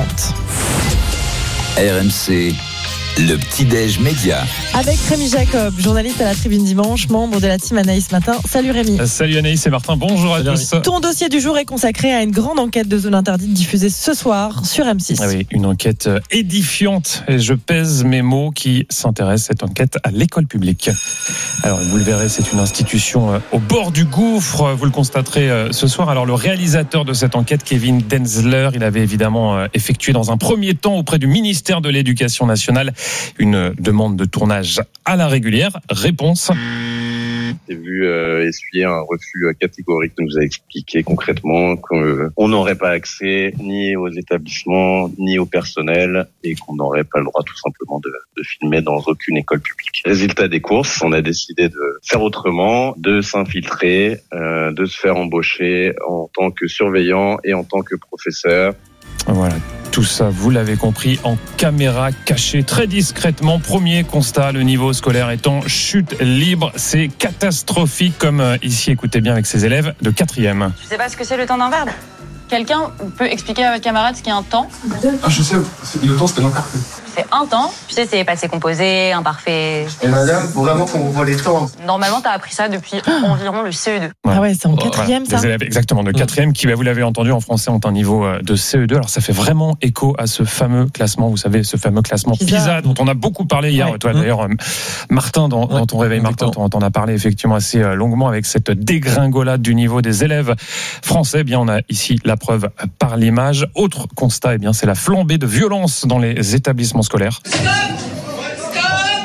RMC, le petit-déj média. Avec Rémi Jacob, journaliste à la Tribune Dimanche, membre de la team Anaïs Matin. Salut Rémi. Salut Anaïs et Martin, bonjour à tous. Ton dossier du jour est consacré à une grande enquête de zone interdite diffusée ce soir sur M6. Ah oui, une enquête édifiante, et je pèse mes mots, qui s'intéresse, cette enquête, à l'école publique. Alors vous le verrez, c'est une institution au bord du gouffre, vous le constaterez ce soir. Alors le réalisateur de cette enquête, Kevin Denzler, il avait évidemment effectué dans un premier temps auprès du ministère de l'Éducation nationale une demande de tournage à la régulière. Réponse. J'ai vu essuyer un refus catégorique. Il nous a expliqué concrètement qu'on n'aurait pas accès ni aux établissements ni au personnel et qu'on n'aurait pas le droit tout simplement de filmer dans aucune école publique. Résultat des courses, on a décidé de faire autrement, de s'infiltrer, de se faire embaucher en tant que surveillant et en tant que professeur. Voilà. Tout ça, vous l'avez compris, en caméra cachée, très discrètement. Premier constat, le niveau scolaire est en chute libre. C'est catastrophique, comme ici, écoutez bien, avec ses élèves de 4e. Tu sais pas ce que c'est le temps d'un verbe ? Quelqu'un peut expliquer à votre camarade ce qu'est un temps ? Ah, je sais, le temps, c'est l'imparfait. C'est un temps, tu sais, c'est passé composé, imparfait. Et madame, faut vraiment qu'on voit les temps. Normalement, t'as appris ça depuis environ le CE2. Ah ouais, c'est en 4e, ça. Les élèves, exactement, de 4e, qui, vous l'avez entendu, en français, ont un niveau de CE2. Alors, ça fait vraiment écho à ce fameux classement, vous savez, ce fameux classement PISA, dont on a beaucoup parlé hier. Ouais. Toi, d'ailleurs, Martin, dans ton réveil, Martin, t'en as parlé effectivement assez longuement avec cette dégringolade du niveau des élèves français. Eh bien, on a ici la preuve par l'image. Autre constat, eh bien, c'est la flambée de violence dans les établissements scolaires.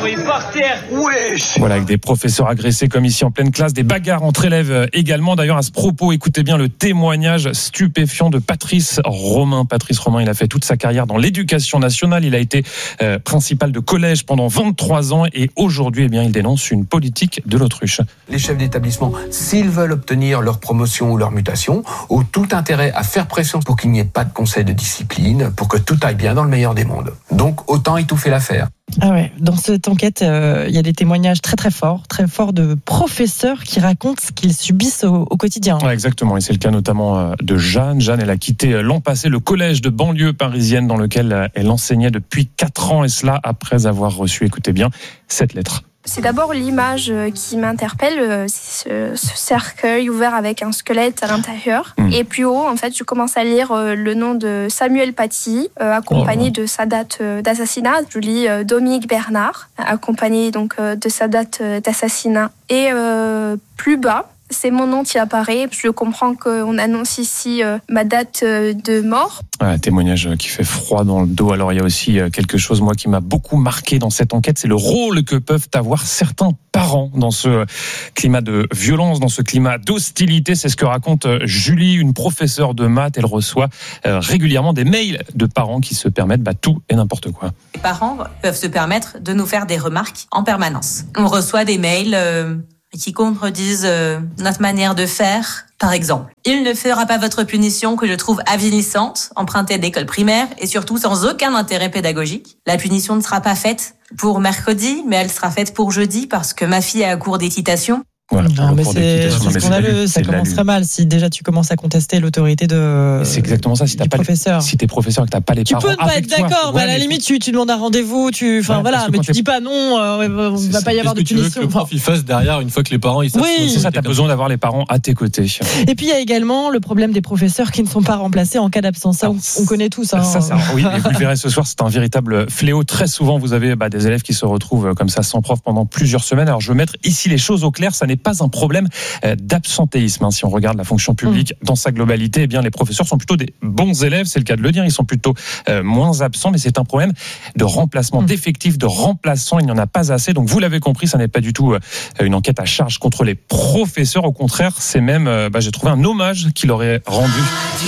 envoyer par terre. Wesh. Voilà, avec des professeurs agressés comme ici en pleine classe, des bagarres entre élèves également. D'ailleurs, à ce propos, écoutez bien le témoignage stupéfiant de Patrice Romain. Patrice Romain, il a fait toute sa carrière dans l'éducation nationale. Il a été principal de collège pendant 23 ans et aujourd'hui, eh bien, il dénonce une politique de l'autruche. Les chefs d'établissement, s'ils veulent obtenir leur promotion ou leur mutation, ont tout intérêt à faire pression pour qu'il n'y ait pas de conseil de discipline, pour que tout aille bien dans le meilleur des mondes. Donc, autant étouffer l'affaire. Ah ouais, dans cette enquête, il y a des témoignages très forts de professeurs qui racontent ce qu'ils subissent au quotidien. Ouais, exactement, et c'est le cas notamment de Jeanne. Jeanne, elle a quitté l'an passé le collège de banlieue parisienne dans lequel elle enseignait depuis 4 ans, et cela après avoir reçu, écoutez bien, cette lettre. C'est d'abord l'image qui m'interpelle, ce cercueil ouvert avec un squelette à l'intérieur. Et plus haut, en fait, je commence à lire le nom de Samuel Paty, accompagné de sa date d'assassinat. Je lis Dominique Bernard, accompagné donc de sa date d'assassinat. Et plus bas, c'est mon nom qui apparaît. Je comprends qu'on annonce ici ma date de mort. Un témoignage qui fait froid dans le dos. Alors il y a aussi quelque chose, moi, qui m'a beaucoup marqué dans cette enquête, c'est le rôle que peuvent avoir certains parents dans ce climat de violence, dans ce climat d'hostilité. C'est ce que raconte Julie, une professeure de maths. Elle reçoit régulièrement des mails de parents qui se permettent tout et n'importe quoi. Les parents peuvent se permettre de nous faire des remarques en permanence. On reçoit des mails qui contredisent notre manière de faire. Par exemple, il ne fera pas votre punition que je trouve avilissante, empruntée d'école primaire et surtout sans aucun intérêt pédagogique. La punition ne sera pas faite pour mercredi, mais elle sera faite pour jeudi parce que ma fille est à cours d'équitation. Voilà, non, mais c'est scandaleux, ça commencerait mal si déjà tu commences à contester l'autorité de. C'est exactement ça. Si t'as pas professeur, si t'es professeur et que t'as pas les parents, tu peux ne pas être d'accord, mais à la limite tu demandes un rendez-vous, mais tu dis pas non, on va pas y avoir de punition. Qu'est-ce que tu veux que le prof il fasse derrière une fois que les parents ils savent. Oui, c'est ça. T'as besoin d'avoir les parents à tes côtés. Et puis il y a également le problème des professeurs qui ne sont pas remplacés en cas d'absence. Ça, on connaît tous. Ça, oui. Et vous le verrez ce soir, c'est un véritable fléau. Très souvent, vous avez des élèves qui se retrouvent comme ça sans prof pendant plusieurs semaines. Alors je veux mettre ici les choses au clair. Ça n'est pas un problème d'absentéisme. Si on regarde la fonction publique dans sa globalité, eh bien les professeurs sont plutôt des bons élèves, c'est le cas de le dire, ils sont plutôt moins absents, mais c'est un problème de remplacement, d'effectifs, de remplaçants, il n'y en a pas assez. Donc vous l'avez compris, ça n'est pas du tout une enquête à charge contre les professeurs, au contraire, c'est même, j'ai trouvé un hommage qu'il aurait rendu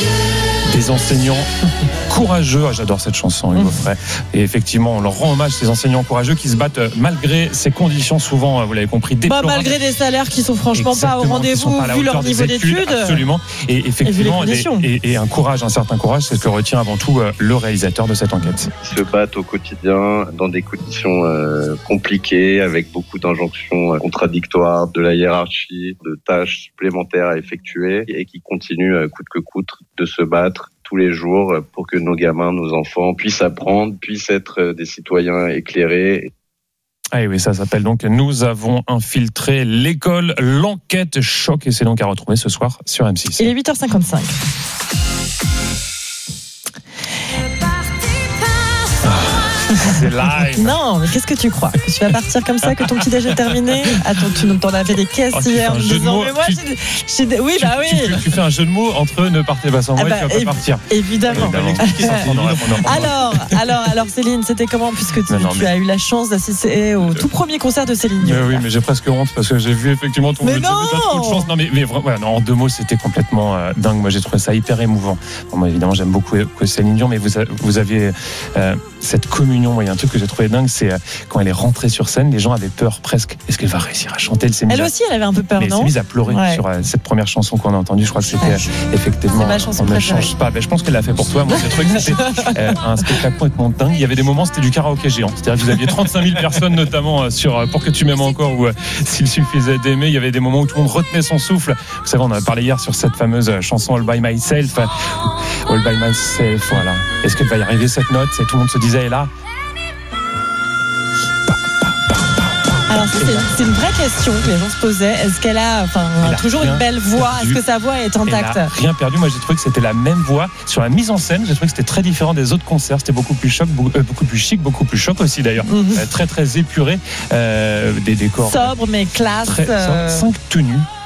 des enseignants courageux. J'adore cette chanson, Hugo Frey. Et effectivement, on leur rend hommage, ces enseignants courageux qui se battent malgré ces conditions souvent, vous l'avez compris, déplorables. Malgré des salaires qui sont franchement pas au rendez-vous vu leur niveau d'études. Absolument. Et effectivement, et un courage, un certain courage, c'est ce que retient avant tout le réalisateur de cette enquête. Ils se battent au quotidien dans des conditions compliquées, avec beaucoup d'injonctions contradictoires, de la hiérarchie, de tâches supplémentaires à effectuer, et qui continuent coûte que coûte de se battre tous les jours pour que nos gamins, nos enfants puissent apprendre, puissent être des citoyens éclairés. Ah oui, ça s'appelle donc Nous avons infiltré l'école, l'enquête choc, et c'est donc à retrouver ce soir sur M6. Il est 8h55. C'est live. Non, mais qu'est-ce que tu crois? Que tu vas partir comme ça, que ton petit déj est terminé? Attends, tu t'en as fait des caisses hier en disant, mais moi, oui. Tu fais un jeu de mots entre ne partez pas sans moi et tu vas pas partir. Évidemment. Alors, Céline, c'était comment, puisque tu as eu la chance d'assister au tout premier concert de Céline Dion? Oui, mais j'ai presque honte parce que j'ai vu effectivement ton. Mais non. Trop de chance. Non, mais voilà, en 2 mots, c'était complètement dingue. Moi, j'ai trouvé ça hyper émouvant. Bon, moi, évidemment, j'aime beaucoup Céline Dion, mais vous aviez cette communion. Il y a un truc que j'ai trouvé dingue, c'est quand elle est rentrée sur scène, les gens avaient peur presque. Est-ce qu'elle va réussir à chanter? Elle aussi, elle avait un peu peur, non? Elle s'est mise à pleurer sur cette première chanson qu'on a entendue. Je crois que c'était effectivement. Ma chanson on ne change pas. Je pense qu'elle l'a fait pour toi. Moi, j'ai trouvé que c'était un spectacle complètement dingue. Il y avait des moments, c'était du karaoké géant. C'est-à-dire que vous aviez 35 000 personnes, notamment sur Pour que tu m'aimes encore, ou S'il suffisait d'aimer. Il y avait des moments où tout le monde retenait son souffle. Vous savez, on a parlé hier sur cette fameuse chanson All by Myself. All by Myself, voilà. Est-ce qu'elle va y arriver cette note? Et tout le monde se disait, et là. Alors c'est une vraie question que les gens se posaient. Est-ce qu'elle a toujours une belle voix? Est-ce que sa voix est intacte? Elle n'a rien perdu. Moi j'ai trouvé que c'était la même voix. Sur la mise en scène, j'ai trouvé que c'était très différent des autres concerts. C'était beaucoup plus choc, beaucoup plus chic, beaucoup plus choc aussi d'ailleurs. Très très épuré. Des décors sobres mais classe. 5 tenues.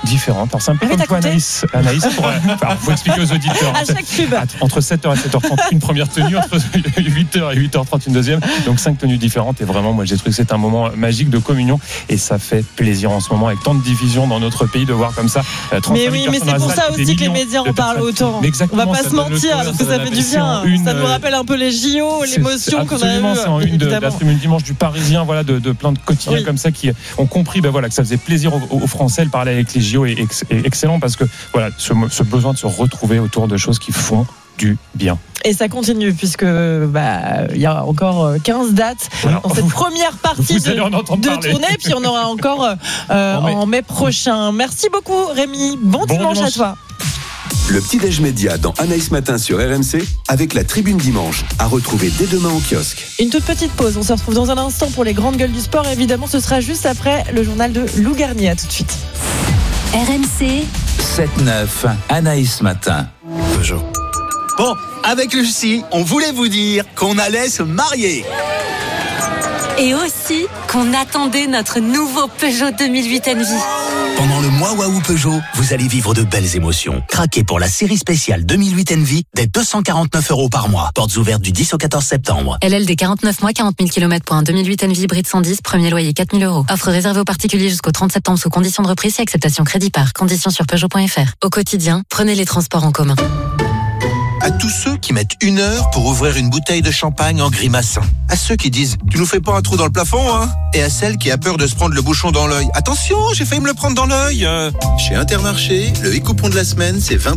différentes. Alors, c'est un peu comme toi, Anaïs. Faut expliquer aux auditeurs. À chaque pub. Entre 7h et 7h30, une première tenue, entre 8h et 8h30, une deuxième. Donc 5 tenues différentes. Et vraiment, moi, j'ai trouvé que c'est un moment magique de communion. Et ça fait plaisir en ce moment, avec tant de divisions dans notre pays, de voir comme ça 35 000 mais c'est pour ça aussi que les médias en parlent autant. On va pas se mentir, parce que ça fait du bien. Ça nous rappelle un peu les JO, l'émotion qu'on a eue. Absolument, c'est en une de la tribune dimanche du Parisien, voilà, de plein de quotidiens comme ça qui ont compris que ça faisait plaisir aux Français. Le parler avec les JO est excellent, parce que voilà, ce besoin de se retrouver autour de choses qui font du bien. Et ça continue, puisque il y a encore 15 dates dans cette première partie de tournée, puis on aura encore en mai prochain. Merci beaucoup Rémi, bon dimanche à toi. Le petit-déj média dans Anaïs Matin sur RMC, avec la tribune dimanche, à retrouver dès demain au kiosque. Une toute petite pause, on se retrouve dans un instant pour les grandes gueules du sport. Évidemment, ce sera juste après le journal de Lou Garnier. À tout de suite. RMC 7-9, Anaïs Matin. Peugeot. Bon, avec Lucie, on voulait vous dire qu'on allait se marier. Et aussi qu'on attendait notre nouveau Peugeot 2008 Envy. Pendant le mois Waouh Peugeot, vous allez vivre de belles émotions. Craquez pour la série spéciale 2008 Envy dès 249 € par mois. Portes ouvertes du 10 au 14 septembre. LLD 49 mois, 40 000 km pour un 2008 Envy hybride 110, premier loyer 4 000 €. Offre réservée aux particuliers jusqu'au 30 septembre sous conditions de reprise et acceptation crédit par. Conditions sur Peugeot.fr. Au quotidien, prenez les transports en commun. À tous ceux qui mettent 1 heure pour ouvrir une bouteille de champagne en grimaçant. À ceux qui disent « Tu nous fais pas un trou dans le plafond, hein ?» Et à celle qui a peur de se prendre le bouchon dans l'œil. « Attention, j'ai failli me le prendre dans l'œil !» Chez Intermarché, le e-coupon de la semaine, c'est 20